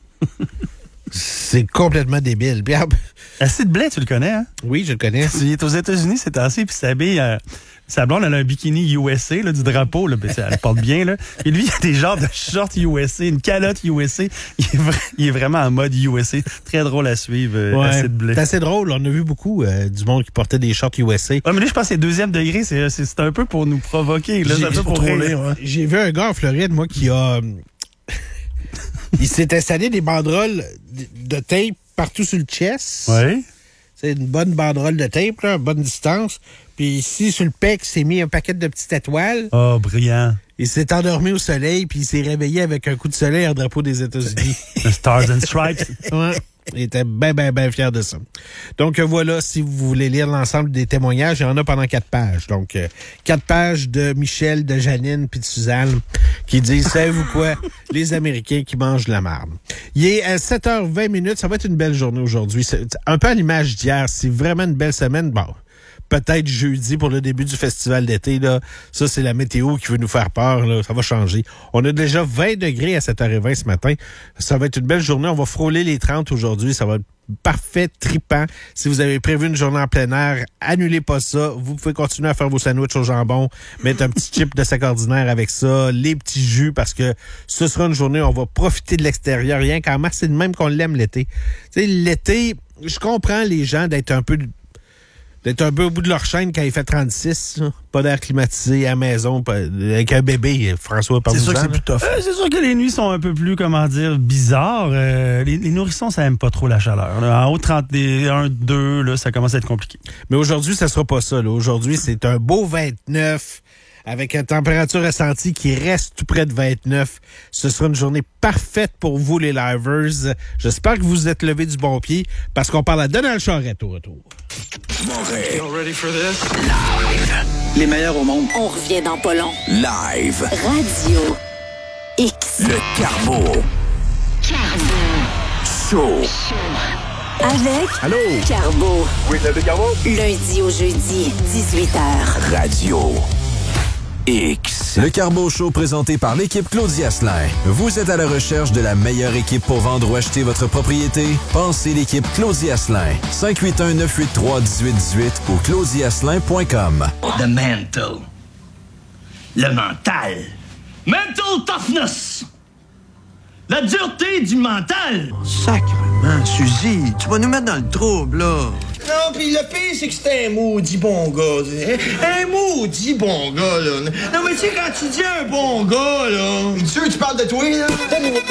Speaker 1: C'est complètement débile. Puis, ah,
Speaker 2: Acide Blais, tu le connais, hein?
Speaker 1: oui, je le connais.
Speaker 2: Il est aux États-Unis, c'est assez, puis s'habille. Euh, sa blonde, elle a un bikini U S A, là, du drapeau, là, ben, ça, elle porte bien, là. Et lui, il a des genres de shorts U S A, une calotte U S A. Il est, vra- il est vraiment en mode U S A. Très drôle à suivre, euh,
Speaker 1: Ouais,
Speaker 2: Acide Blais.
Speaker 1: c'est assez drôle. On a vu beaucoup euh, du monde qui portait des shorts U S A.
Speaker 2: Ouais, mais là, je pense que c'est deuxième degré, c'est, c'est, c'est un peu pour nous provoquer, là.
Speaker 1: J'ai-
Speaker 2: C'est un peu pour
Speaker 3: trop
Speaker 2: rire.
Speaker 3: lire, ouais.
Speaker 1: J'ai vu un gars en Floride, moi, qui a... il s'est installé des banderoles de tape partout sur le chest.
Speaker 2: Ouais.
Speaker 1: C'est une bonne banderole de tape, là, bonne distance. Puis ici, sur le pec, il s'est mis un paquet de petites étoiles.
Speaker 2: Oh, brillant.
Speaker 1: Il s'est endormi au soleil, puis il s'est réveillé avec un coup de soleil en drapeau des États-Unis.
Speaker 2: The Stars and Stripes.
Speaker 1: Ouais. Il était bien, bien, bien fier de ça. Donc, euh, voilà, si vous voulez lire l'ensemble des témoignages, il y en a pendant quatre pages. Donc, euh, quatre pages de Michel, de Janine puis de Suzanne qui disent, savez-vous quoi? Les Américains qui mangent de la marde. Il est à sept heures vingt minutes. Ça va être une belle journée aujourd'hui. C'est un peu à l'image d'hier. C'est vraiment une belle semaine. Bon, peut-être jeudi pour le début du festival d'été, là. Ça, c'est la météo qui veut nous faire peur, là. Ça va changer. On a déjà vingt degrés à sept heures vingt ce matin. Ça va être une belle journée. On va frôler les trente aujourd'hui. Ça va être parfait, trippant. Si vous avez prévu une journée en plein air, annulez pas ça. Vous pouvez continuer à faire vos sandwichs au jambon, mettre un petit chip de sac ordinaire avec ça, les petits jus, parce que ce sera une journée où on va profiter de l'extérieur. Rien qu'en mars, c'est de même qu'on l'aime l'été. Tu sais, l'été, je comprends les gens d'être un peu... d'être un peu au bout de leur chaîne quand il fait trente-six, là. Pas d'air climatisé à la maison, pas- avec un bébé, François, par
Speaker 3: C'est sûr que c'est plus tough.
Speaker 2: Euh, c'est sûr que les nuits sont un peu plus, comment dire, bizarres. Euh, les, les nourrissons, ça aime pas trop la chaleur. Là. En haut de trente et un, deux, là, ça commence à être compliqué.
Speaker 1: Mais aujourd'hui, ça sera pas ça. là. Aujourd'hui, c'est un beau vingt-neuf avec une température ressentie qui reste tout près de vingt-neuf. Ce sera une journée parfaite pour vous, les livers. J'espère que vous vous êtes levés du bon pied parce qu'on parle à Donald Charette au retour.
Speaker 4: Les meilleurs au monde.
Speaker 5: On revient dans pas long.
Speaker 4: Live.
Speaker 5: Radio X.
Speaker 4: Le Carbo. Show.
Speaker 5: Avec
Speaker 4: Allô?
Speaker 5: Carbo.
Speaker 4: Oui, c'est le Carbo.
Speaker 5: Lundi au jeudi, dix-huit heures.
Speaker 4: Radio X.
Speaker 6: Le Carbo Show présenté par l'équipe Claudia Asselin. Vous êtes à la recherche de la meilleure équipe pour vendre ou acheter votre propriété? Pensez l'équipe Claudia Asselin. cinq huit un, neuf huit trois, un huit un huit ou claudia asselin point com.
Speaker 7: The mental. Le mental. Mental toughness. La dureté du mental.
Speaker 8: Sacrement, Suzy, tu vas nous mettre dans le trouble, là. Non, puis le pire, c'est que c'était un maudit bon gars. Un maudit bon gars, là. Non, mais tu sais, quand tu dis un bon gars, là... Es-tu sûr que tu parles de toi, là? Deux minutes,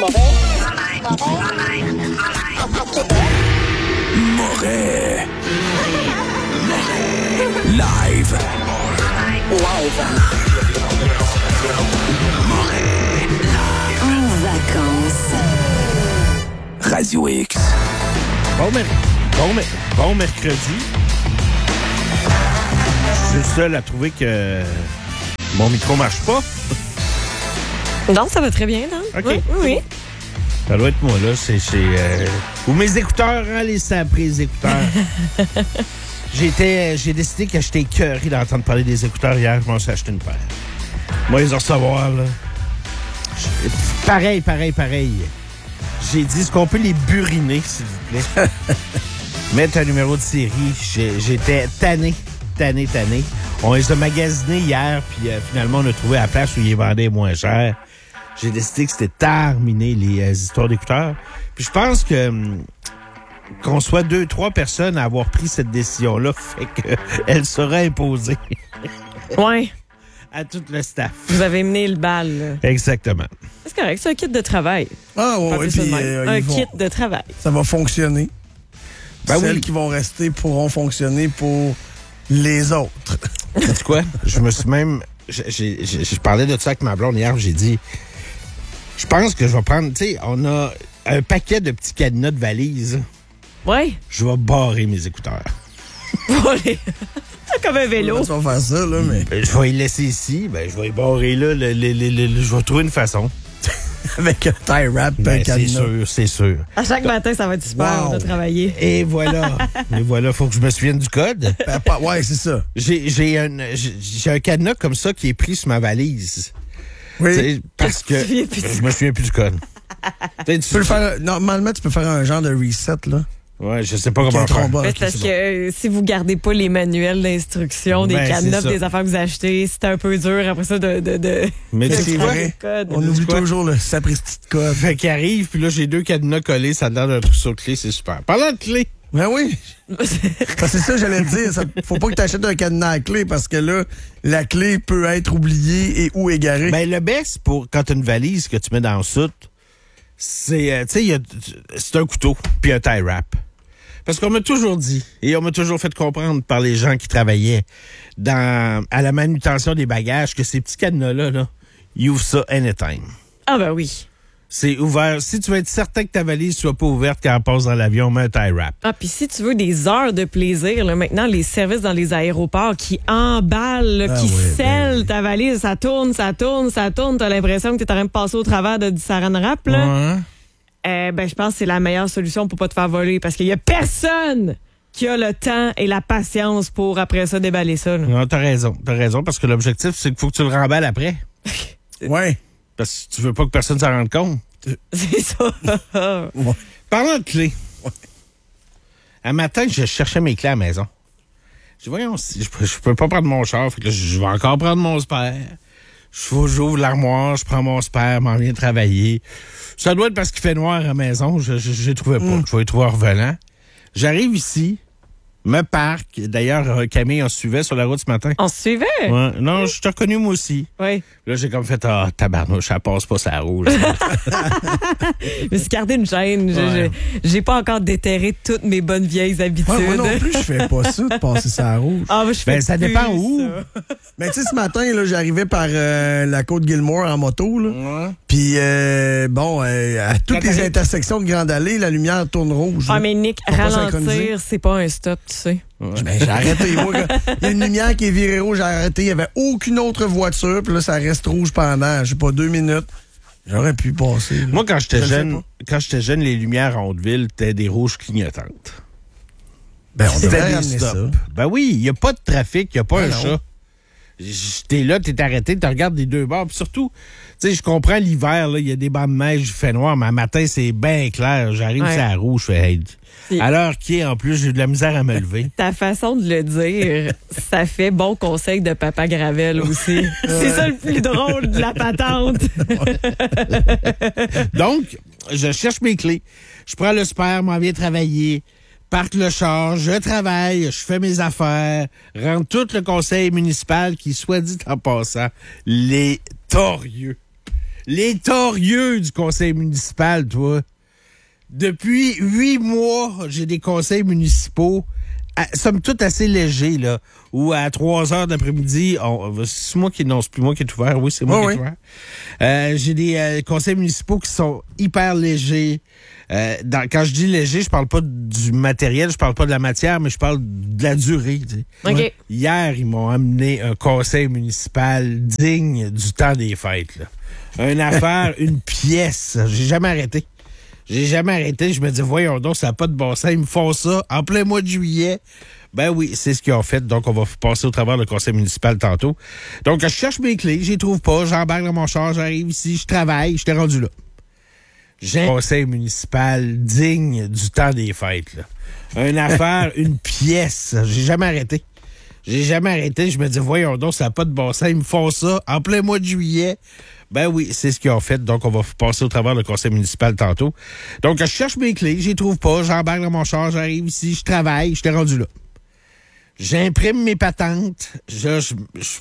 Speaker 4: Moret. Live.
Speaker 5: Live.
Speaker 4: Moret.
Speaker 5: En vacances.
Speaker 4: Radio X.
Speaker 1: Bon, mer- bon, mer- bon mercredi. Je suis le seul à trouver que mon micro marche pas.
Speaker 9: Non, ça va très bien, non?
Speaker 1: OK.
Speaker 9: Oui, oui, oui.
Speaker 1: Ça doit être moi, là. C'est chez... Euh... Ou mes écouteurs, hein, les saprés écouteurs. J'étais, j'ai décidé que j'étais écœuré d'entendre parler des écouteurs hier. Je m'en suis acheté une paire. Moi, les recevoir, là. Je- Pareil, pareil, pareil. J'ai dit, est-ce qu'on peut les buriner, s'il vous plaît? Mettre un numéro de série. J'ai- J'étais tanné, tanné, tanné. On les a magasinés hier, puis euh, finalement, on a trouvé la place où ils les vendaient moins cher. J'ai décidé que c'était terminé, les euh, histoires d'écouteurs. Puis je pense que... hum, qu'on soit deux, trois personnes à avoir pris cette décision-là fait qu'elle sera imposée
Speaker 9: Ouais.
Speaker 1: à tout le staff.
Speaker 9: Vous avez mené le bal, là.
Speaker 1: Exactement.
Speaker 9: C'est correct, c'est un kit de travail.
Speaker 3: Ah, ouais,
Speaker 9: Pas
Speaker 3: ouais,
Speaker 9: plus
Speaker 3: puis
Speaker 9: de même.
Speaker 3: euh,
Speaker 9: un
Speaker 3: ils vont-
Speaker 9: kit de travail.
Speaker 3: ça va fonctionner.
Speaker 1: Ben
Speaker 3: Celles
Speaker 1: oui.
Speaker 3: qui vont rester pourront fonctionner pour les autres.
Speaker 1: Tu quoi? Je me suis même... j'ai- j'ai- j'ai- Je parlais de ça avec ma blonde hier, j'ai dit... Je pense que je vais prendre... Tu sais, on a un paquet de petits cadenas de valises.
Speaker 9: Ouais.
Speaker 1: Je vais barrer mes écouteurs.
Speaker 9: Pour les- Comme un vélo.
Speaker 3: On va faire ça, là, mais
Speaker 1: Ben, je vais les laisser ici. Ben, je vais les barrer là. Le, le, le, le- je vais trouver une façon.
Speaker 3: avec un tie wrap,
Speaker 1: Ben,
Speaker 3: un
Speaker 1: c'est
Speaker 3: cadenas.
Speaker 1: sûr, c'est sûr.
Speaker 9: À chaque matin, ça va être super
Speaker 3: Wow.
Speaker 9: de travailler.
Speaker 1: Et voilà. Et voilà, faut que je me souvienne du code.
Speaker 3: Ben, pas- ouais, c'est ça.
Speaker 1: J'ai, j'ai, un, j'ai, j'ai un cadenas comme ça qui est pris sur ma valise.
Speaker 3: Oui.
Speaker 1: Tu sais, parce que
Speaker 9: Tu te souviens plus du
Speaker 1: je me souviens plus du code. Tu sais,
Speaker 3: Tu peux le faire, normalement, tu peux faire un genre de reset, là.
Speaker 1: Ouais, je sais pas
Speaker 3: Avec
Speaker 1: comment
Speaker 3: un
Speaker 1: faire.
Speaker 3: trombone.
Speaker 9: Mais
Speaker 3: Ok,
Speaker 9: c'est parce
Speaker 3: c'est
Speaker 9: que euh, si vous gardez pas les manuels d'instruction, des
Speaker 1: Ben,
Speaker 9: cadenas,
Speaker 1: c'est ça.
Speaker 9: des affaires que vous achetez, c'est un peu dur après ça de... de, de...
Speaker 1: Mais tu
Speaker 3: C'est
Speaker 1: sais quoi?
Speaker 3: vrai.
Speaker 9: Code.
Speaker 3: On
Speaker 1: dis
Speaker 3: oublie
Speaker 1: quoi?
Speaker 3: toujours le sapristi de code.
Speaker 1: Fait qu'il arrive, puis là, j'ai deux cadenas collés, ça donne un truc sur clé, c'est super. Parlant de clé,
Speaker 3: Ben oui. Parce que c'est ça, j'allais te dire. Ça, faut pas que tu achètes un cadenas à clé parce que là, la clé peut être oubliée et ou égarée.
Speaker 1: ben, le best pour quand t'as une valise que tu mets dans le soute, c'est, euh, tu sais, il y a- c'est un couteau, puis un tie wrap. Parce qu'on m'a toujours dit, et on m'a toujours fait comprendre par les gens qui travaillaient dans, à la manutention des bagages, que ces petits cadenas-là, là, ils ouvrent ça anytime.
Speaker 9: Ah ben oui.
Speaker 1: C'est ouvert. Si tu veux être certain que ta valise soit pas ouverte quand elle passe dans l'avion, mets un tie wrap.
Speaker 9: Ah, puis si tu veux des heures de plaisir, là, maintenant, les services dans les aéroports qui emballent, là,
Speaker 3: Ah
Speaker 9: qui
Speaker 3: oui, ben
Speaker 9: scellent
Speaker 3: oui.
Speaker 9: ta valise, ça tourne, ça tourne, ça tourne, t'as l'impression que t'es en train de passer au travers de, du saran wrap, là.
Speaker 1: Ouais.
Speaker 9: Euh, ben, je pense que c'est la meilleure solution pour pas te faire voler parce qu'il y a personne qui a le temps et la patience pour, après ça, déballer ça, là.
Speaker 1: Non, t'as raison. T'as raison, parce que l'objectif, c'est qu'il faut que tu le remballes après.
Speaker 3: Ouais.
Speaker 1: Parce que tu veux pas que personne s'en rende compte.
Speaker 9: C'est ça.
Speaker 3: Ouais.
Speaker 1: Parlant de clés. Un matin, je cherchais mes clés à la maison. Je dis, voyons, si je, peux- je peux pas prendre mon char, fait que là, je vais encore prendre mon spare. Je- J'ouvre l'armoire, je prends mon spare, m'en viens travailler. Ça doit être parce qu'il fait noir à la maison, je je les trouvais pas. Je vais les trouver en revenant. J'arrive ici, me parque. D'ailleurs, euh, Camille, on se suivait sur la route ce matin.
Speaker 9: On se suivait?
Speaker 1: Ouais. Non, je t'ai reconnu moi aussi.
Speaker 9: Oui.
Speaker 1: Là, j'ai comme fait, ah, tabarnouche, ça passe pas, ça roule.
Speaker 9: Je me suis gardé une gêne. Je-
Speaker 1: Ouais.
Speaker 9: je- J'ai pas encore déterré toutes mes bonnes vieilles habitudes.
Speaker 3: Ouais, moi non plus, je fais pas ça de passer ça à rouge.
Speaker 9: Ah, moi, je
Speaker 1: Ben,
Speaker 9: fais
Speaker 1: ça
Speaker 9: plus
Speaker 1: dépend où.
Speaker 9: ça.
Speaker 3: Mais tu sais, ce matin, là, j'arrivais par euh, la côte Gilmore en moto, là. Puis, euh, bon, euh, à toutes
Speaker 1: Quand
Speaker 3: les
Speaker 1: t'arrives-
Speaker 3: intersections de Grande Allée, la lumière tourne rouge.
Speaker 9: Ah,
Speaker 3: là.
Speaker 9: mais Nick,
Speaker 3: Faut pas synchroniser.
Speaker 9: ralentir, c'est pas un stop, tu sais.
Speaker 3: Ben, j'ai arrêté. Moi, quand il y a une lumière qui est virée rouge, j'ai arrêté. Il n'y avait aucune autre voiture. Puis là, ça reste rouge pendant, je sais pas, deux minutes. J'aurais pu passer. là.
Speaker 1: Moi, quand j'étais
Speaker 3: Je le fais
Speaker 1: jeune,
Speaker 3: pas.
Speaker 1: quand j'étais jeune, les lumières en Haute-Ville étaient des rouges clignotantes.
Speaker 3: Ben, on
Speaker 1: C'était
Speaker 3: devrait
Speaker 1: des
Speaker 3: ramener
Speaker 1: stops.
Speaker 3: ça.
Speaker 1: Ben oui, il n'y a pas de trafic, il n'y a pas
Speaker 3: Ah
Speaker 1: un
Speaker 3: non.
Speaker 1: chat. J- T'es là, t'es arrêté, tu regardes des deux bords. Puis surtout, tu sais, je comprends l'hiver, là, il y a des bancs de neige, il fait noir, mais à matin, c'est bien clair. J'arrive,
Speaker 9: Ouais.
Speaker 1: c'est à rouge, je fais, hey.
Speaker 9: Puis-
Speaker 1: À l'heure qui est, en plus, j'ai de la misère à me lever.
Speaker 9: Ta façon de le dire, ça fait bon conseil de Papa Gravel aussi. C'est ça le plus drôle de la patente.
Speaker 1: Donc, je cherche mes clés. Je prends le spare, m'en viens travailler. parque le char, je travaille, je fais mes affaires, rentre tout le conseil municipal qui, soit dit en passant, les torieux. Les torieux du conseil municipal, toi. Depuis huit mois, j'ai des conseils municipaux, à, somme toute assez légers, là, où à trois heures d'après-midi, on, c'est moi qui, non, c'est plus moi qui est ouvert, oui, c'est moi
Speaker 3: oh
Speaker 1: qui
Speaker 3: oui.
Speaker 1: est ouvert. Euh, j'ai des euh, conseils municipaux qui sont hyper légers. Euh, dans, quand je dis léger, je parle pas du matériel, je parle pas de la matière, mais je parle de la durée. Tu sais.
Speaker 9: OK.
Speaker 1: Ouais. Hier, ils m'ont amené un conseil municipal digne du temps des fêtes. Là. Une affaire, une pièce. J'ai jamais arrêté. J'ai jamais arrêté. Je me dis, voyons donc, ça n'a pas de bon sens. Ils me font ça en plein mois de juillet. Ben oui, c'est ce qu'ils ont fait. Donc, on va passer au travers le conseil municipal tantôt. Donc, je cherche mes clés, je les trouve pas. J'embarque dans mon char, j'arrive ici, je travaille, je t'ai rendu là. J'ai un conseil municipal digne du temps des fêtes. Là. Une affaire, une pièce. J'ai jamais arrêté. J'ai jamais arrêté. Je me dis, voyons donc, ça n'a pas de bon sens. Ils me font ça en plein mois de juillet. Ben oui, c'est ce qu'ils ont fait. Donc, on va passer au travers le conseil municipal tantôt. Donc, je cherche mes clés, je les trouve pas. J'embarque dans mon char, j'arrive ici, je travaille, je t'ai rendu là. J'imprime mes patentes. Je, je, je